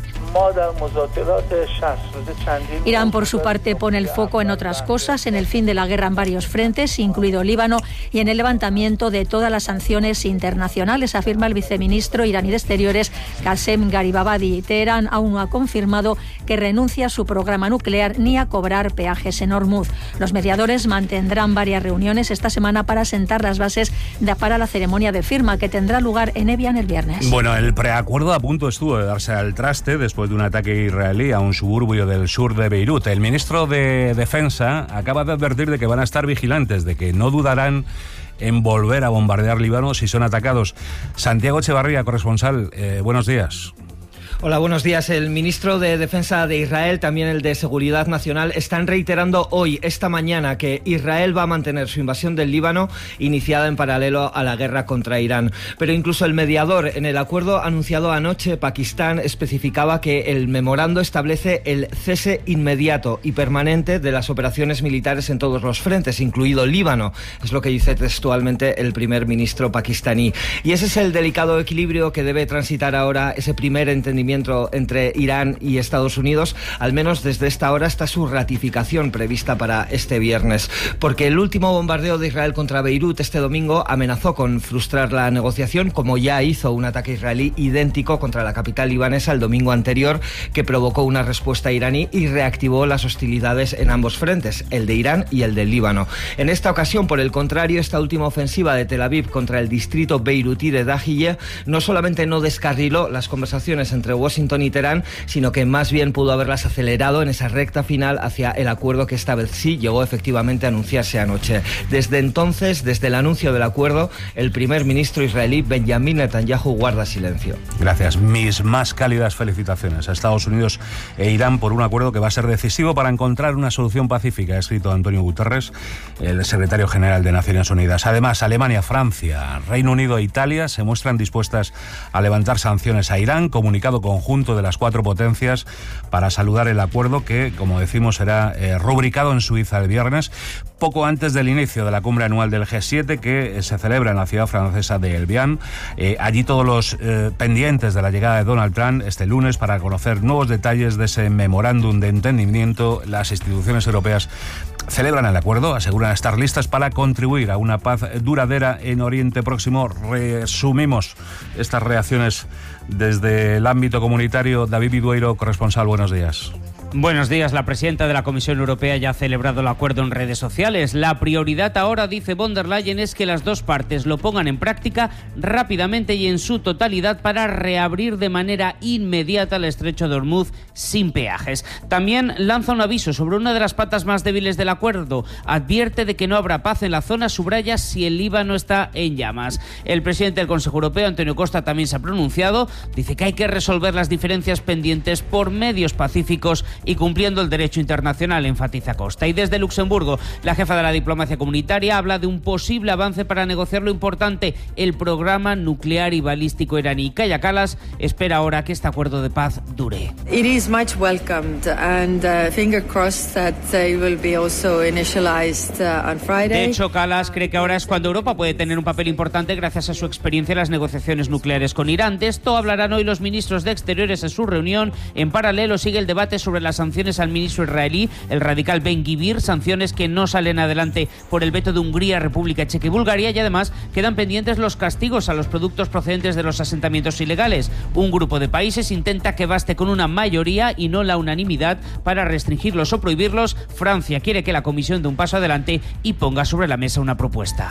Irán, por su parte, pone el foco en otras cosas, en el fin de la guerra en varios frentes, incluido Líbano, y en el levantamiento de todas las sanciones internacionales, afirma el viceministro iraní de Exteriores, Qasem Garibabadi. Teherán aún no ha confirmado que renuncia a su programa nuclear ni a cobrar peajes en Hormuz. Los mediadores mantendrán varias reuniones esta semana para sentar las bases de, para la ceremonia de firma que tendrá lugar en Evian el viernes. Bueno, el preacuerdo a punto estuvo de darse al traste después de un ataque israelí a un suburbio del sur de Beirut. El ministro de Defensa acaba de advertir de que van a estar vigilantes, de que no dudarán en volver a bombardear Líbano si son atacados. Santiago Echevarría, corresponsal, eh, buenos días. Hola, buenos días. El ministro de Defensa de Israel, también el de Seguridad Nacional, están reiterando hoy, esta mañana, que Israel va a mantener su invasión del Líbano, iniciada en paralelo a la guerra contra Irán. Pero incluso el mediador, en el acuerdo anunciado anoche, Pakistán especificaba que el memorando establece el cese inmediato y permanente de las operaciones militares en todos los frentes, incluido Líbano. Es lo que dice textualmente el primer ministro pakistaní. Y ese es el delicado equilibrio que debe transitar ahora ese primer entendimiento entre Irán y Estados Unidos. Al menos desde esta hora está su ratificación prevista para este viernes, porque el último bombardeo de Israel contra Beirut este domingo amenazó con frustrar la negociación, como ya hizo un ataque israelí idéntico contra la capital libanesa el domingo anterior, que provocó una respuesta iraní y reactivó las hostilidades en ambos frentes, el de Irán y el del Líbano. En esta ocasión, por el contrario, esta última ofensiva de Tel Aviv contra el distrito beirutí de Dahiyeh no solamente no descarriló las conversaciones entre Washington y Teherán, sino que más bien pudo haberlas acelerado en esa recta final hacia el acuerdo que esta vez sí llegó efectivamente a anunciarse anoche. Desde entonces, desde el anuncio del acuerdo, el primer ministro israelí Benjamin Netanyahu guarda silencio. Gracias. Mis más cálidas felicitaciones a Estados Unidos e Irán por un acuerdo que va a ser decisivo para encontrar una solución pacífica, ha escrito Antonio Guterres, el secretario general de Naciones Unidas. Además, Alemania, Francia, Reino Unido e Italia se muestran dispuestas a levantar sanciones a Irán, comunicado conjunto de las cuatro potencias para saludar el acuerdo que, como decimos, será eh, rubricado en Suiza el viernes, poco antes del inicio de la cumbre anual del G siete que eh, se celebra en la ciudad francesa de Evian. Eh, allí todos los eh, pendientes de la llegada de Donald Trump este lunes para conocer nuevos detalles de ese memorándum de entendimiento. Las instituciones europeas celebran el acuerdo, aseguran estar listas para contribuir a una paz duradera en Oriente Próximo. Resumimos estas reacciones desde el ámbito comunitario. David Vidueiro, corresponsal, buenos días. Buenos días. La presidenta de la Comisión Europea ya ha celebrado el acuerdo en redes sociales. La prioridad ahora, dice von der Leyen, es que las dos partes lo pongan en práctica rápidamente y en su totalidad para reabrir de manera inmediata el estrecho de Hormuz sin peajes. También lanza un aviso sobre una de las patas más débiles del acuerdo. Advierte de que no habrá paz en la zona, subraya si el Líbano está en llamas. El presidente del Consejo Europeo, Antonio Costa, también se ha pronunciado. Dice que hay que resolver las diferencias pendientes por medios pacíficos y cumpliendo el derecho internacional, enfatiza Costa. Y desde Luxemburgo, la jefa de la diplomacia comunitaria habla de un posible avance para negociar lo importante, el programa nuclear y balístico iraní. Kaja Kallas espera ahora que este acuerdo de paz dure. It is much welcomed and uh, finger crossed that it will be also initialized uh, on Friday. De hecho, Kallas cree que ahora es cuando Europa puede tener un papel importante gracias a su experiencia en las negociaciones nucleares con Irán. De esto hablarán hoy los ministros de Exteriores en su reunión. En paralelo sigue el debate sobre las sanciones al ministro israelí, el radical Ben-Gvir, sanciones que no salen adelante por el veto de Hungría, República Checa y Bulgaria, y además quedan pendientes los castigos a los productos procedentes de los asentamientos ilegales. Un grupo de países intenta que baste con una mayoría y no la unanimidad para restringirlos o prohibirlos. Francia quiere que la Comisión dé un paso adelante y ponga sobre la mesa una propuesta.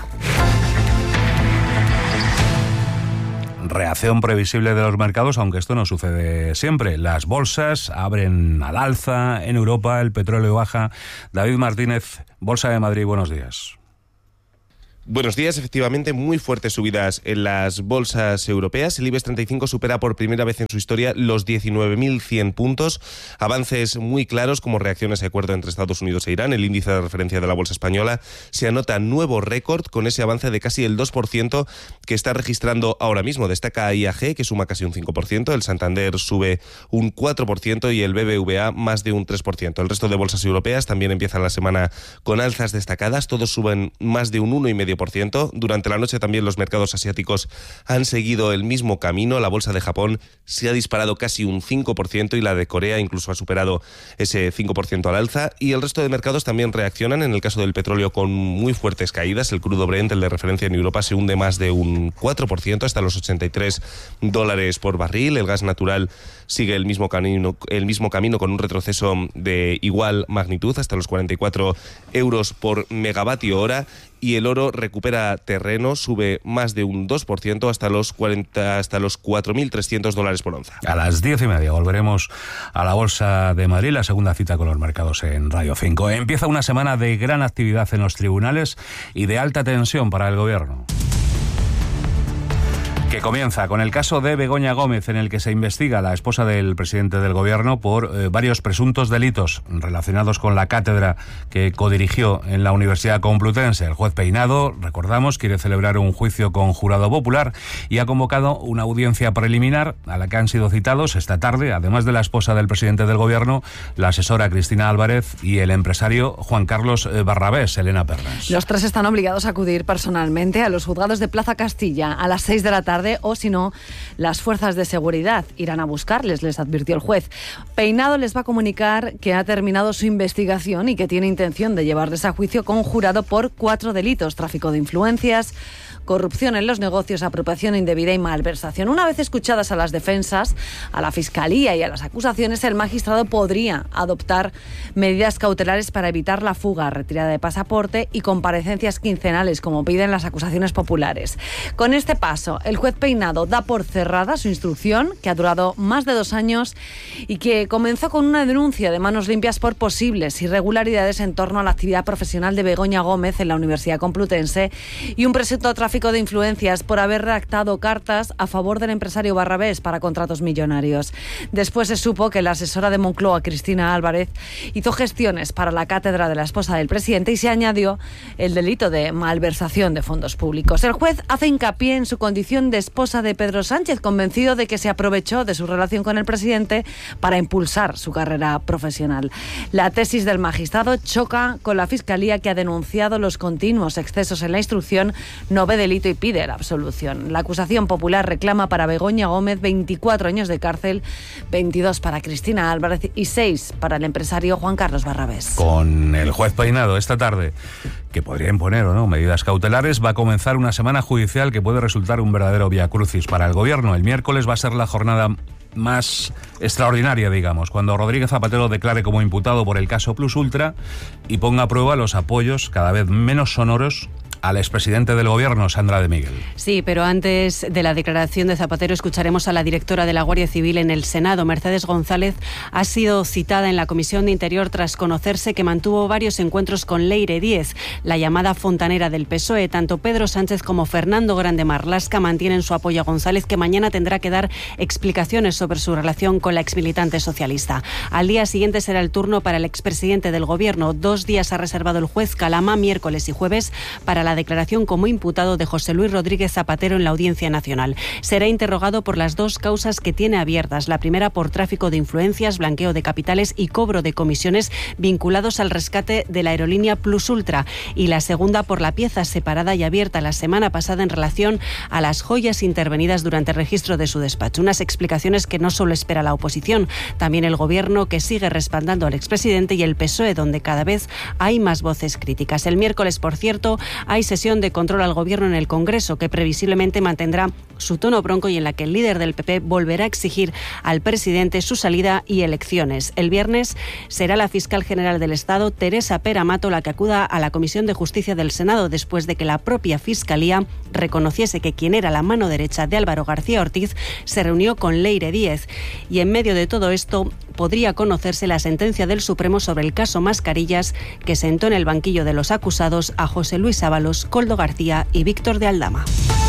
Reacción previsible de los mercados, aunque esto no sucede siempre. Las bolsas abren al alza en Europa, el petróleo baja. David Martínez, Bolsa de Madrid, buenos días. Buenos días. Efectivamente, muy fuertes subidas en las bolsas europeas. El IBEX treinta y cinco supera por primera vez en su historia los diecinueve mil cien puntos. Avances muy claros como reacciones a acuerdo entre Estados Unidos e Irán. El índice de referencia de la bolsa española se anota nuevo récord con ese avance de casi el dos por ciento que está registrando ahora mismo. Destaca I A G, que suma casi un cinco por ciento. El Santander sube un cuatro por ciento y el B B V A más de un tres por ciento. El resto de bolsas europeas también empiezan la semana con alzas destacadas. Todos suben más de un uno coma cinco por ciento. Durante la noche también los mercados asiáticos han seguido el mismo camino. La bolsa de Japón se ha disparado casi un cinco por ciento y la de Corea incluso ha superado ese cinco por ciento al alza. Y el resto de mercados también reaccionan. En el caso del petróleo, con muy fuertes caídas. El crudo Brent, el de referencia en Europa, se hunde más de un cuatro por ciento hasta los ochenta y tres dólares por barril. El gas natural sigue el mismo camino, el mismo camino con un retroceso de igual magnitud hasta los cuarenta y cuatro euros por megavatio hora. Y el oro recupera terreno, sube más de un dos por ciento hasta los cuarenta, hasta los cuatro mil trescientos dólares por onza. A las diez y media volveremos a la Bolsa de Madrid, la segunda cita con los mercados en Radio cinco. Empieza una semana de gran actividad en los tribunales y de alta tensión para el gobierno, que comienza con el caso de Begoña Gómez, en el que se investiga a la esposa del presidente del gobierno por eh, varios presuntos delitos relacionados con la cátedra que codirigió en la Universidad Complutense. El juez Peinado, recordamos, quiere celebrar un juicio con jurado popular y ha convocado una audiencia preliminar a la que han sido citados esta tarde, además de la esposa del presidente del gobierno, la asesora Cristina Álvarez y el empresario Juan Carlos Barrabés. Elena Pernas. Los tres están obligados a acudir personalmente a los juzgados de Plaza Castilla a las seis de la tarde, o si no, las fuerzas de seguridad irán a buscarles, les advirtió el juez. Peinado les va a comunicar que ha terminado su investigación y que tiene intención de llevarles a juicio con jurado por cuatro delitos: tráfico de influencias, corrupción en los negocios, apropiación indebida y malversación. Una vez escuchadas a las defensas, a la Fiscalía y a las acusaciones, el magistrado podría adoptar medidas cautelares para evitar la fuga, retirada de pasaporte y comparecencias quincenales, como piden las acusaciones populares. Con este paso, el juez Peinado da por cerrada su instrucción, que ha durado más de dos años y que comenzó con una denuncia de manos limpias por posibles irregularidades en torno a la actividad profesional de Begoña Gómez en la Universidad Complutense y un presunto tráfico de influencias por haber redactado cartas a favor del empresario Barrabés para contratos millonarios. Después se supo que la asesora de Moncloa, Cristina Álvarez, hizo gestiones para la cátedra de la esposa del presidente y se añadió el delito de malversación de fondos públicos. El juez hace hincapié en su condición de esposa de Pedro Sánchez, convencido de que se aprovechó de su relación con el presidente para impulsar su carrera profesional. La tesis del magistrado choca con la Fiscalía, que ha denunciado los continuos excesos en la instrucción, no ve delito y pide la absolución. La acusación popular reclama para Begoña Gómez veinticuatro años de cárcel, veintidós para Cristina Álvarez y seis para el empresario Juan Carlos Barrabés. Con el juez Peinado esta tarde, que podría imponer o no medidas cautelares, va a comenzar una semana judicial que puede resultar un verdadero viacrucis para el gobierno. El miércoles va a ser la jornada más extraordinaria, digamos, cuando Rodríguez Zapatero declare como imputado por el caso Plus Ultra y ponga a prueba los apoyos cada vez menos sonoros al expresidente del Gobierno, Sandra de Miguel. Sí, pero antes de la declaración de Zapatero escucharemos a la directora de la Guardia Civil en el Senado. Mercedes González ha sido citada en la Comisión de Interior tras conocerse que mantuvo varios encuentros con Leire Díez, la llamada fontanera del P S O E. Tanto Pedro Sánchez como Fernando Grande Marlaska mantienen su apoyo a González, que mañana tendrá que dar explicaciones sobre su relación con la exmilitante socialista. Al día siguiente será el turno para el expresidente del Gobierno. Dos días ha reservado el juez Calama, miércoles y jueves, para la declaración como imputado de José Luis Rodríguez Zapatero en la Audiencia Nacional. Será interrogado por las dos causas que tiene abiertas. La primera por tráfico de influencias, blanqueo de capitales y cobro de comisiones vinculados al rescate de la aerolínea Plus Ultra. Y la segunda por la pieza separada y abierta la semana pasada en relación a las joyas intervenidas durante el registro de su despacho. Unas explicaciones que no solo espera la oposición, también el Gobierno, que sigue respaldando al expresidente, y el P S O E, donde cada vez hay más voces críticas. El miércoles, por cierto, hay sesión de control al Gobierno en el Congreso, que previsiblemente mantendrá su tono bronco y en la que el líder del P P volverá a exigir al presidente su salida y elecciones. El viernes será la fiscal general del Estado, Teresa Pera Mato, la que acuda a la Comisión de Justicia del Senado después de que la propia Fiscalía reconociese que quien era la mano derecha de Álvaro García Ortiz se reunió con Leire Díez. Y en medio de todo esto podría conocerse la sentencia del Supremo sobre el caso Mascarillas, que sentó en el banquillo de los acusados a José Luis Ábalos, Koldo García y Víctor de Aldama.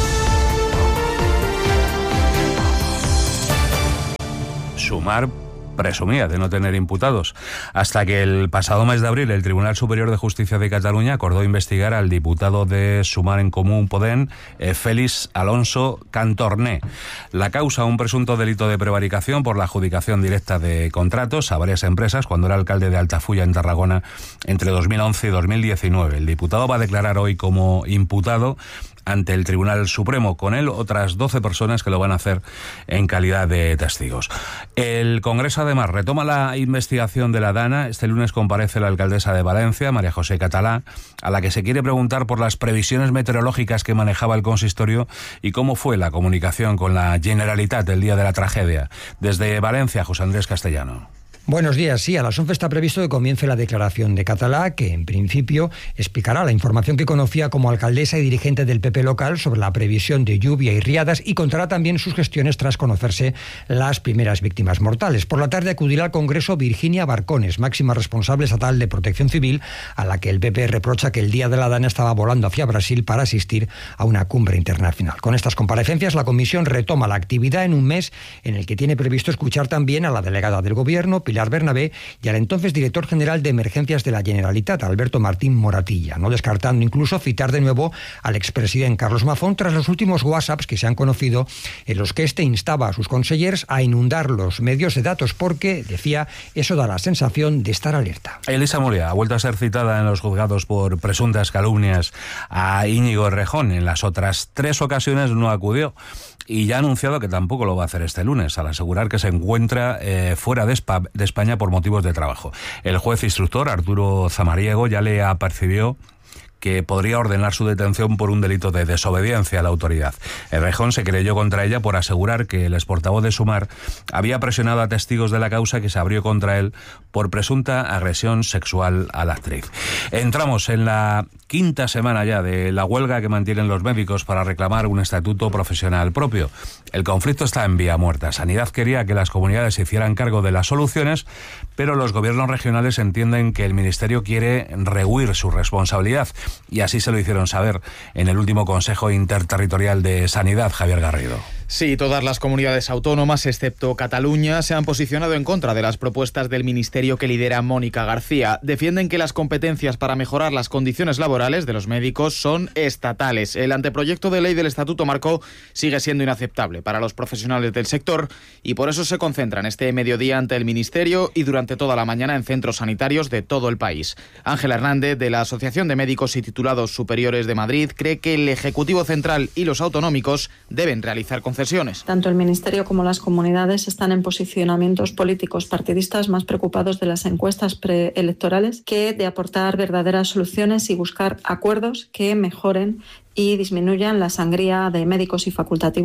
Sumar presumía de no tener imputados, hasta que el pasado mes de abril el Tribunal Superior de Justicia de Cataluña acordó investigar al diputado de Sumar en Comú Podem, eh, Félix Alonso Cantorné. La causa, un presunto delito de prevaricación por la adjudicación directa de contratos a varias empresas cuando era alcalde de Altafulla, en Tarragona, entre dos mil once y dos mil diecinueve. El diputado va a declarar hoy como imputado ante el Tribunal Supremo. Con él otras doce personas que lo van a hacer en calidad de testigos. El Congreso además retoma la investigación de la DANA. Este lunes comparece la alcaldesa de Valencia, María José Catalá, a la que se quiere preguntar por las previsiones meteorológicas que manejaba el consistorio y cómo fue la comunicación con la Generalitat el día de la tragedia. Desde Valencia, José Andrés Castellano. Buenos días. Sí, a las once está previsto que comience la declaración de Catalá, que en principio explicará la información que conocía como alcaldesa y dirigente del P P local sobre la previsión de lluvia y riadas, y contará también sus gestiones tras conocerse las primeras víctimas mortales. Por la tarde acudirá al Congreso Virginia Barcones, máxima responsable estatal de Protección Civil, a la que el P P reprocha que el día de la DANA estaba volando hacia Brasil para asistir a una cumbre internacional. Con estas comparecencias, la comisión retoma la actividad en un mes en el que tiene previsto escuchar también a la delegada del Gobierno, Pilar Bernabé, y al entonces director general de Emergencias de la Generalitat, Alberto Martín Moratilla, no descartando incluso citar de nuevo al expresidente Carlos Mazón tras los últimos WhatsApps que se han conocido, en los que este instaba a sus consellers a inundar los medios de datos porque, decía, eso da la sensación de estar alerta. Elisa Moria ha vuelto a ser citada en los juzgados por presuntas calumnias a Íñigo Errejón. En las otras tres ocasiones no acudió y ya ha anunciado que tampoco lo va a hacer este lunes, al asegurar que se encuentra eh, fuera de, Spa, de España por motivos de trabajo. El juez instructor, Arturo Zamariego, ya le apercibió que podría ordenar su detención por un delito de desobediencia a la autoridad. Errejón se creyó contra ella por asegurar que el exportavoz de Sumar había presionado a testigos de la causa que se abrió contra él por presunta agresión sexual a la actriz. Entramos en la quinta semana ya de la huelga que mantienen los médicos para reclamar un estatuto profesional propio. El conflicto está en vía muerta. Sanidad quería que las comunidades se hicieran cargo de las soluciones, pero los gobiernos regionales entienden que el Ministerio quiere rehuir su responsabilidad. Y así se lo hicieron saber en el último Consejo Interterritorial de Sanidad, Javier Garrido. Sí, todas las comunidades autónomas, excepto Cataluña, se han posicionado en contra de las propuestas del ministerio que lidera Mónica García. Defienden que las competencias para mejorar las condiciones laborales de los médicos son estatales. El anteproyecto de ley del Estatuto Marco sigue siendo inaceptable para los profesionales del sector y por eso se concentran este mediodía ante el ministerio y durante toda la mañana en centros sanitarios de todo el país. Ángela Hernández, de la Asociación de Médicos y Titulados Superiores de Madrid, cree que el Ejecutivo Central y los autonómicos deben realizar concesiones. Tanto el Ministerio como las comunidades están en posicionamientos políticos partidistas más preocupados de las encuestas preelectorales que de aportar verdaderas soluciones y buscar acuerdos que mejoren y disminuyan la sangría de médicos y facultativos.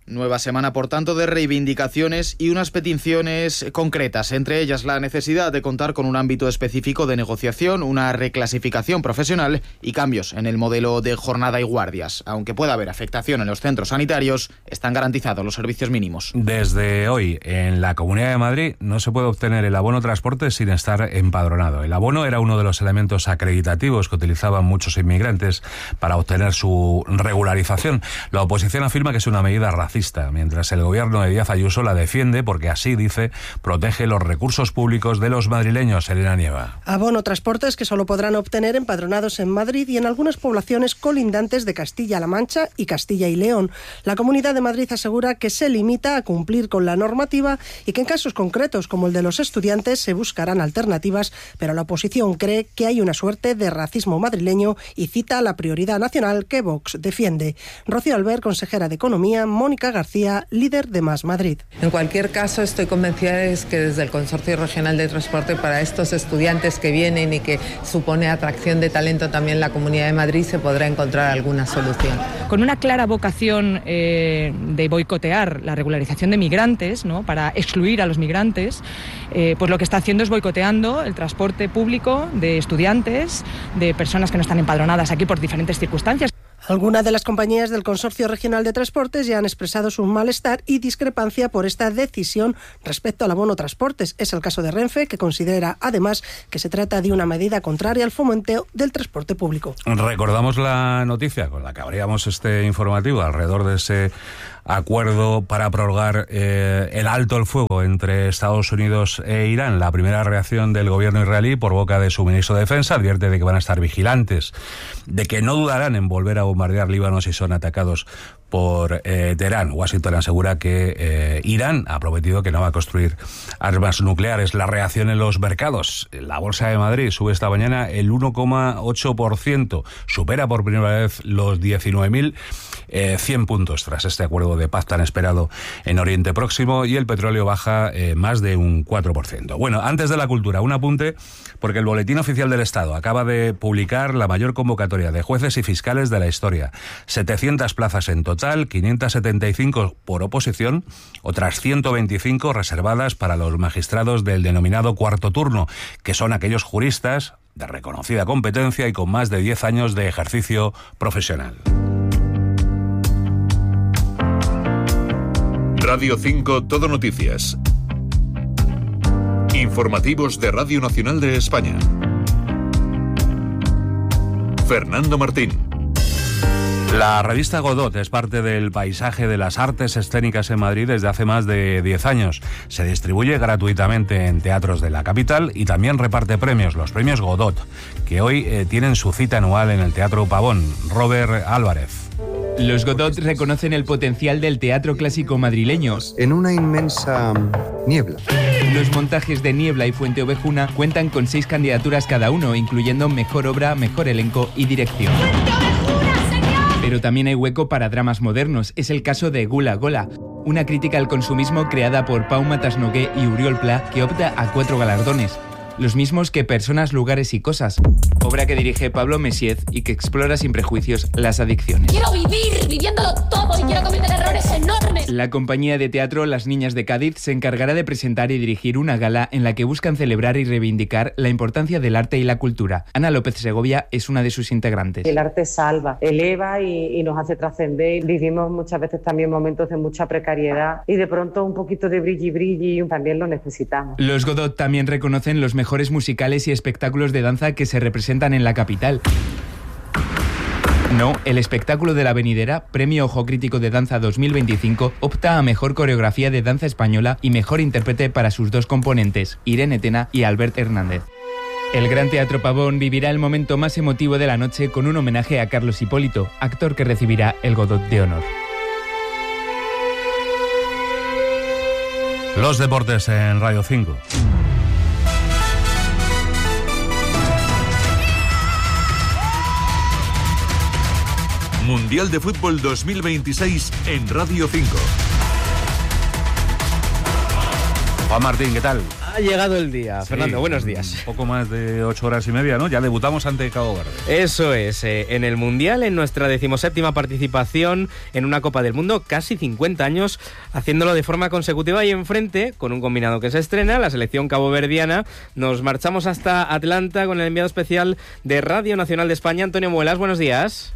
Nueva semana, por tanto, de reivindicaciones y unas peticiones concretas, entre ellas la necesidad de contar con un ámbito específico de negociación, una reclasificación profesional y cambios en el modelo de jornada y guardias. Aunque pueda haber afectación en los centros sanitarios, están garantizados los servicios mínimos. Desde hoy, en la Comunidad de Madrid, no se puede obtener el abono transporte sin estar empadronado. El abono era uno de los elementos acreditativos que utilizaban muchos inmigrantes para obtener su regularización. La oposición afirma que es una medida racista, mientras el gobierno de Díaz Ayuso la defiende porque así, dice, protege los recursos públicos de los madrileños. Elena Nieva. Abono transportes que solo podrán obtener empadronados en Madrid y en algunas poblaciones colindantes de Castilla-La Mancha y Castilla y León. La Comunidad de Madrid asegura que se limita a cumplir con la normativa y que en casos concretos como el de los estudiantes se buscarán alternativas, pero la oposición cree que hay una suerte de racismo madrileño y cita la prioridad nacional que Vox defiende. Rocío Albert, consejera de Economía, Mónica García, líder de Más Madrid. En cualquier caso, estoy convencida de que desde el Consorcio Regional de Transporte para estos estudiantes que vienen y que supone atracción de talento también en la Comunidad de Madrid se podrá encontrar alguna solución. Con una clara vocación eh, de boicotear la regularización de migrantes, ¿no?, para excluir a los migrantes, eh, pues lo que está haciendo es boicoteando el transporte público de estudiantes, de personas que no están empadronadas aquí por diferentes circunstancias. Algunas de las compañías del Consorcio Regional de Transportes ya han expresado su malestar y discrepancia por esta decisión respecto al abono transportes. Es el caso de Renfe, que considera además que se trata de una medida contraria al fomento del transporte público. Recordamos la noticia con la que abríamos este informativo alrededor de ese acuerdo para prorrogar eh, el alto el fuego entre Estados Unidos e Irán. La primera reacción del gobierno israelí, por boca de su ministro de Defensa, advierte de que van a estar vigilantes, de que no dudarán en volver a bombardear Líbano si son atacados por eh, Teherán. Washington asegura que eh, Irán ha prometido que no va a construir armas nucleares. La reacción en los mercados. La Bolsa de Madrid sube esta mañana el uno coma ocho por ciento. Supera por primera vez los diecinueve mil cien puntos tras este acuerdo de paz tan esperado en Oriente Próximo, y el petróleo baja eh, más de un cuatro por ciento. Bueno, antes de la cultura, un apunte, porque el Boletín Oficial del Estado acaba de publicar la mayor convocatoria de jueces y fiscales de la historia. setecientas plazas en total, quinientas setenta y cinco por oposición, otras ciento veinticinco reservadas para los magistrados del denominado cuarto turno, que son aquellos juristas de reconocida competencia y con más de diez años de ejercicio profesional. Radio cinco Todo Noticias. Informativos de Radio Nacional de España. Fernando Martín. La revista Godot es parte del paisaje de las artes escénicas en Madrid desde hace más de diez años. Se distribuye gratuitamente en teatros de la capital y también reparte premios, los premios Godot, que hoy eh, tienen su cita anual en el Teatro Pavón. Robert Álvarez. Los Godot reconocen el potencial del teatro clásico madrileño. En una inmensa niebla. Los montajes de Niebla y Fuente Ovejuna cuentan con seis candidaturas cada uno, incluyendo mejor obra, mejor elenco y dirección. Pero también hay hueco para dramas modernos. Es el caso de Gula Gola, una crítica al consumismo creada por Pau Matasnogué y Uriol Pla, que opta a cuatro galardones, los mismos que Personas, Lugares y Cosas, obra que dirige Pablo Messiez y que explora sin prejuicios las adicciones. Quiero vivir viviéndolo todo y quiero cometer errores enormes. La compañía de teatro Las Niñas de Cádiz se encargará de presentar y dirigir una gala en la que buscan celebrar y reivindicar la importancia del arte y la cultura. Ana López Segovia es una de sus integrantes. El arte salva, eleva y, y nos hace trascender. Vivimos muchas veces también momentos de mucha precariedad y de pronto un poquito de brilli brilli también lo necesitamos. Los Godot también reconocen los mejores mejores musicales y espectáculos de danza que se representan en la capital. No, el espectáculo de la venidera, Premio Ojo Crítico de Danza dos mil veinticinco, opta a mejor coreografía de danza española y mejor intérprete para sus dos componentes, Irene Tena y Albert Hernández. El Gran Teatro Pavón vivirá el momento más emotivo de la noche con un homenaje a Carlos Hipólito, actor que recibirá el Godot de Honor. Los deportes en Radio cinco. Mundial de Fútbol dos mil veintiséis en Radio cinco. Juan Martín, ¿qué tal? Ha llegado el día. Sí, Fernando, buenos días. Un poco más de ocho horas y media, ¿no? Ya debutamos ante Cabo Verde. Eso es, eh, en el Mundial, en nuestra decimoséptima participación en una Copa del Mundo, casi cincuenta años, haciéndolo de forma consecutiva y enfrente, con un combinado que se estrena, la selección caboverdiana. Nos marchamos hasta Atlanta con el enviado especial de Radio Nacional de España, Antonio Muelas. Buenos días.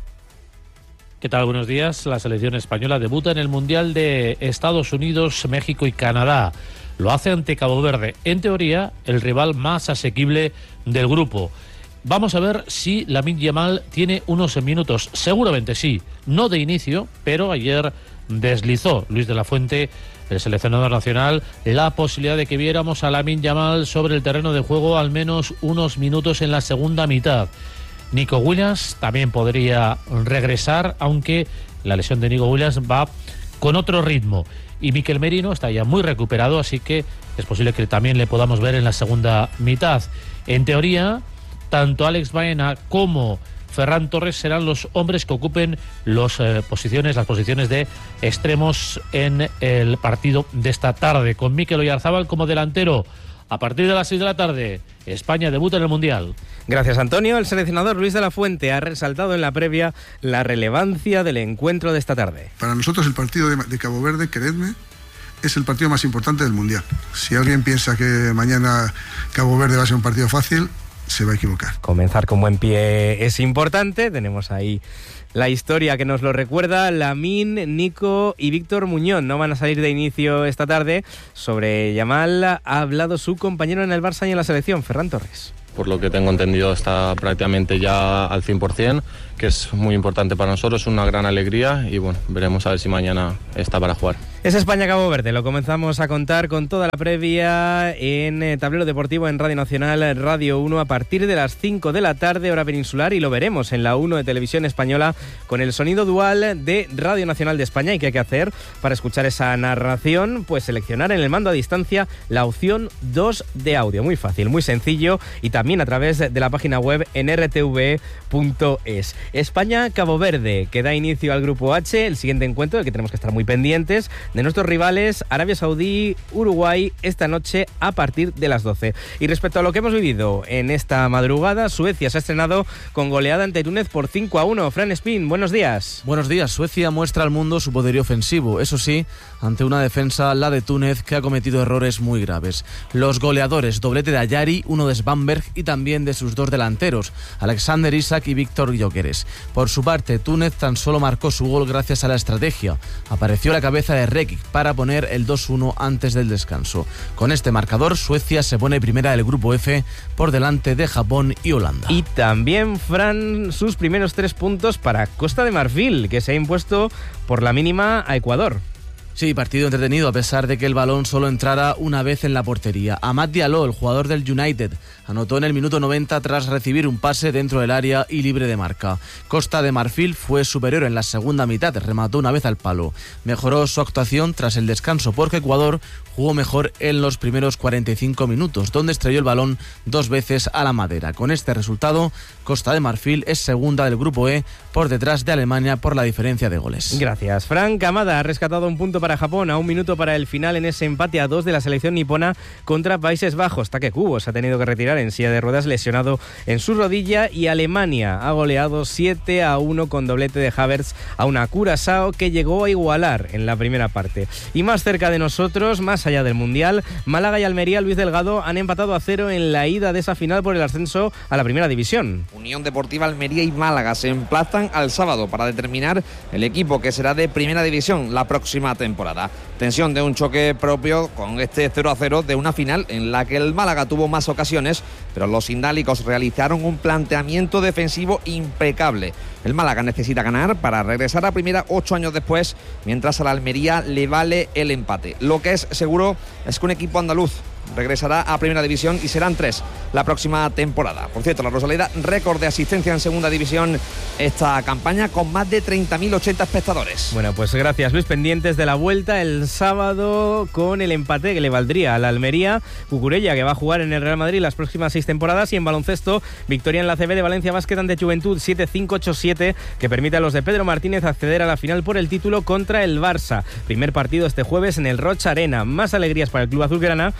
¿Qué tal? Buenos días. La selección española debuta en el Mundial de Estados Unidos, México y Canadá. Lo hace ante Cabo Verde, en teoría el rival más asequible del grupo. Vamos a ver si Lamine Yamal tiene unos minutos. Seguramente sí, no de inicio, pero ayer deslizó Luis de la Fuente, el seleccionador nacional, la posibilidad de que viéramos a Lamine Yamal sobre el terreno de juego al menos unos minutos en la segunda mitad. Nico Williams también podría regresar, aunque la lesión de Nico Williams va con otro ritmo. Y Mikel Merino está ya muy recuperado, así que es posible que también le podamos ver en la segunda mitad. En teoría, tanto Alex Baena como Ferran Torres serán los hombres que ocupen los, eh, posiciones, las posiciones de extremos en el partido de esta tarde, con Mikel Oyarzábal como delantero. A partir de las seis de la tarde, España debuta en el Mundial. Gracias, Antonio. El seleccionador Luis de la Fuente ha resaltado en la previa la relevancia del encuentro de esta tarde. Para nosotros el partido de, de Cabo Verde, creedme, es el partido más importante del Mundial. Si alguien piensa que mañana Cabo Verde va a ser un partido fácil, se va a equivocar. Comenzar con buen pie es importante. Tenemos ahí la historia que nos lo recuerda. Lamine, Nico y Víctor Muñoz no van a salir de inicio esta tarde. Sobre Yamal ha hablado su compañero en el Barça y en la selección, Ferran Torres. Por lo que tengo entendido está prácticamente ya al cien por ciento, que es muy importante para nosotros, una gran alegría y bueno, veremos a ver si mañana está para jugar. Es España-Cabo Verde, lo comenzamos a contar con toda la previa en eh, Tablero Deportivo en Radio Nacional, Radio uno, a partir de las cinco de la tarde, hora peninsular, y lo veremos en la uno de Televisión Española con el sonido dual de Radio Nacional de España. ¿Y qué hay que hacer para escuchar esa narración? Pues seleccionar en el mando a distancia la opción dos de audio, muy fácil, muy sencillo, y también a través de la página web en r t v punto es. España-Cabo Verde, que da inicio al Grupo H, el siguiente encuentro del que tenemos que estar muy pendientes, de nuestros rivales Arabia Saudí, Uruguay, esta noche a partir de las doce. Y respecto a lo que hemos vivido en esta madrugada, Suecia se ha estrenado con goleada ante Túnez por cinco a uno. Fran Spin, buenos días. Buenos días. Suecia muestra al mundo su poderío ofensivo, eso sí, ante una defensa, la de Túnez, que ha cometido errores muy graves. Los goleadores, doblete de Ayari, uno de Svanberg y también de sus dos delanteros, Alexander Isak y Víctor Gyökeres. Por su parte, Túnez tan solo marcó su gol gracias a la estrategia. Apareció la cabeza de Rekic para poner el dos uno antes del descanso. Con este marcador, Suecia se pone primera del Grupo F por delante de Japón y Holanda. Y también, Fran, sus primeros tres puntos para Costa de Marfil, que se ha impuesto por la mínima a Ecuador. Sí, partido entretenido a pesar de que el balón solo entrara una vez en la portería. Amad Diallo, el jugador del United, anotó en el minuto noventa tras recibir un pase dentro del área y libre de marca. Costa de Marfil fue superior en la segunda mitad, remató una vez al palo. Mejoró su actuación tras el descanso porque Ecuador jugó mejor en los primeros cuarenta y cinco minutos, donde estrelló el balón dos veces a la madera. Con este resultado, Costa de Marfil es segunda del Grupo E por detrás de Alemania por la diferencia de goles. Gracias. Fran Kamada ha rescatado un punto para Japón a un minuto para el final en ese empate a dos de la selección nipona contra Países Bajos. Take Kubo se ha tenido que retirar en silla de ruedas lesionado en su rodilla, y Alemania ha goleado siete a uno con doblete de Havertz a una Curazao que llegó a igualar en la primera parte. Y más cerca de nosotros, más allá del Mundial, Málaga y Almería, Luis Delgado, han empatado a cero en la ida de esa final por el ascenso a la primera división. Unión Deportiva Almería y Málaga se emplazan al sábado para determinar el equipo que será de primera división la próxima temporada. Tensión de un choque propio con este cero a cero de una final en la que el Málaga tuvo más ocasiones, pero los indálicos realizaron un planteamiento defensivo impecable. El Málaga necesita ganar para regresar a primera ocho años después, mientras a la Almería le vale el empate. Lo que es seguro es que un equipo andaluz regresará a primera división y serán tres la próxima temporada. Por cierto, la Rosaleda, récord de asistencia en segunda división esta campaña con más de treinta mil ochenta espectadores. Bueno, pues gracias, Luis. Pendientes de la vuelta el sábado con el empate que le valdría a la Almería. Cucurella, que va a jugar en el Real Madrid las próximas seis temporadas. Y en baloncesto, victoria en la C B de Valencia Basket ante Juventud siete cinco ocho siete, que permite a los de Pedro Martínez acceder a la final por el título contra el Barça. Primer partido este jueves en el Rocha Arena. Más alegrías para el club azulgrana porque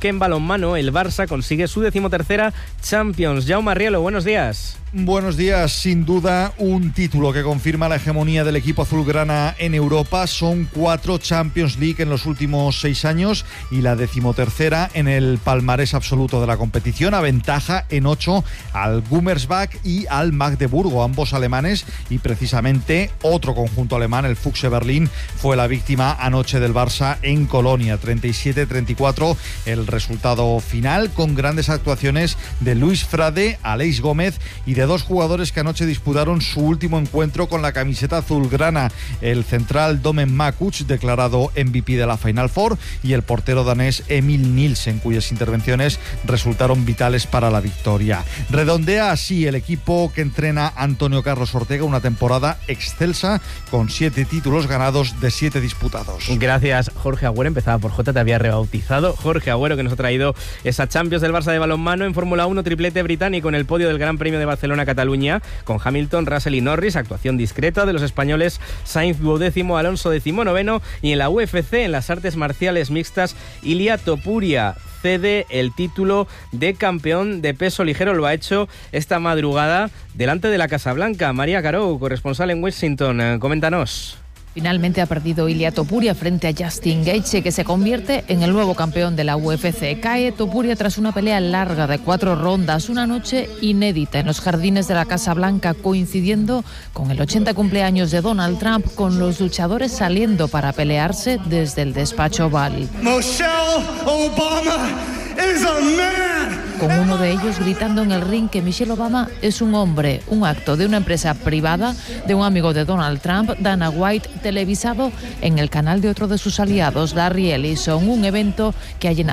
porque en balonmano el Barça consigue su decimotercera Champions. Jaume Arrielo, buenos días. Buenos días. Sin duda, un título que confirma la hegemonía del equipo azulgrana en Europa. Son cuatro Champions League en los últimos seis años y la decimotercera en el palmarés absoluto de la competición. Aventaja en ocho al Gummersbach y al Magdeburgo, ambos alemanes, y precisamente otro conjunto alemán, el Füchse Berlín, fue la víctima anoche del Barça en Colonia. treinta y siete a treinta y cuatro el resultado final, con grandes actuaciones de Luis Frade, Aleix Gómez y de dos jugadores que anoche disputaron su último encuentro con la camiseta azulgrana: el central Domen Makuc, declarado M V P de la Final Four, y el portero danés Emil Nielsen, cuyas intervenciones resultaron vitales para la victoria. Redondea así el equipo que entrena Antonio Carlos Ortega una temporada excelsa, con siete títulos ganados de siete disputados. Gracias, Jorge Agüero. Empezaba por J, te había rebautizado. Jorge Agüero, que nos ha traído esa Champions del Barça de balonmano. En Fórmula uno, triplete británico en el podio del Gran Premio de Barcelona-Cataluña, con Hamilton, Russell y Norris. Actuación discreta de los españoles Sainz duodécimo, Alonso decimonoveno. Y en la U F C, en las artes marciales mixtas, Ilia Topuria cede el título de campeón de peso ligero. Lo ha hecho esta madrugada delante de la Casa Blanca. María Caro, corresponsal en Washington, coméntanos. Finalmente ha perdido Ilia Topuria frente a Justin Gaethje, que se convierte en el nuevo campeón de la U F C. Cae Topuria tras una pelea larga de cuatro rondas, una noche inédita en los jardines de la Casa Blanca, coincidiendo con el ochenta cumpleaños de Donald Trump, con los luchadores saliendo para pelearse desde el despacho Oval. Michelle Obama is a man. Con uno de ellos gritando en el ring que Michelle Obama es un hombre, un acto de una empresa privada de un amigo de Donald Trump, Dana White, televisado en el canal de otro de sus aliados, Larry Ellison, un evento que ha llenado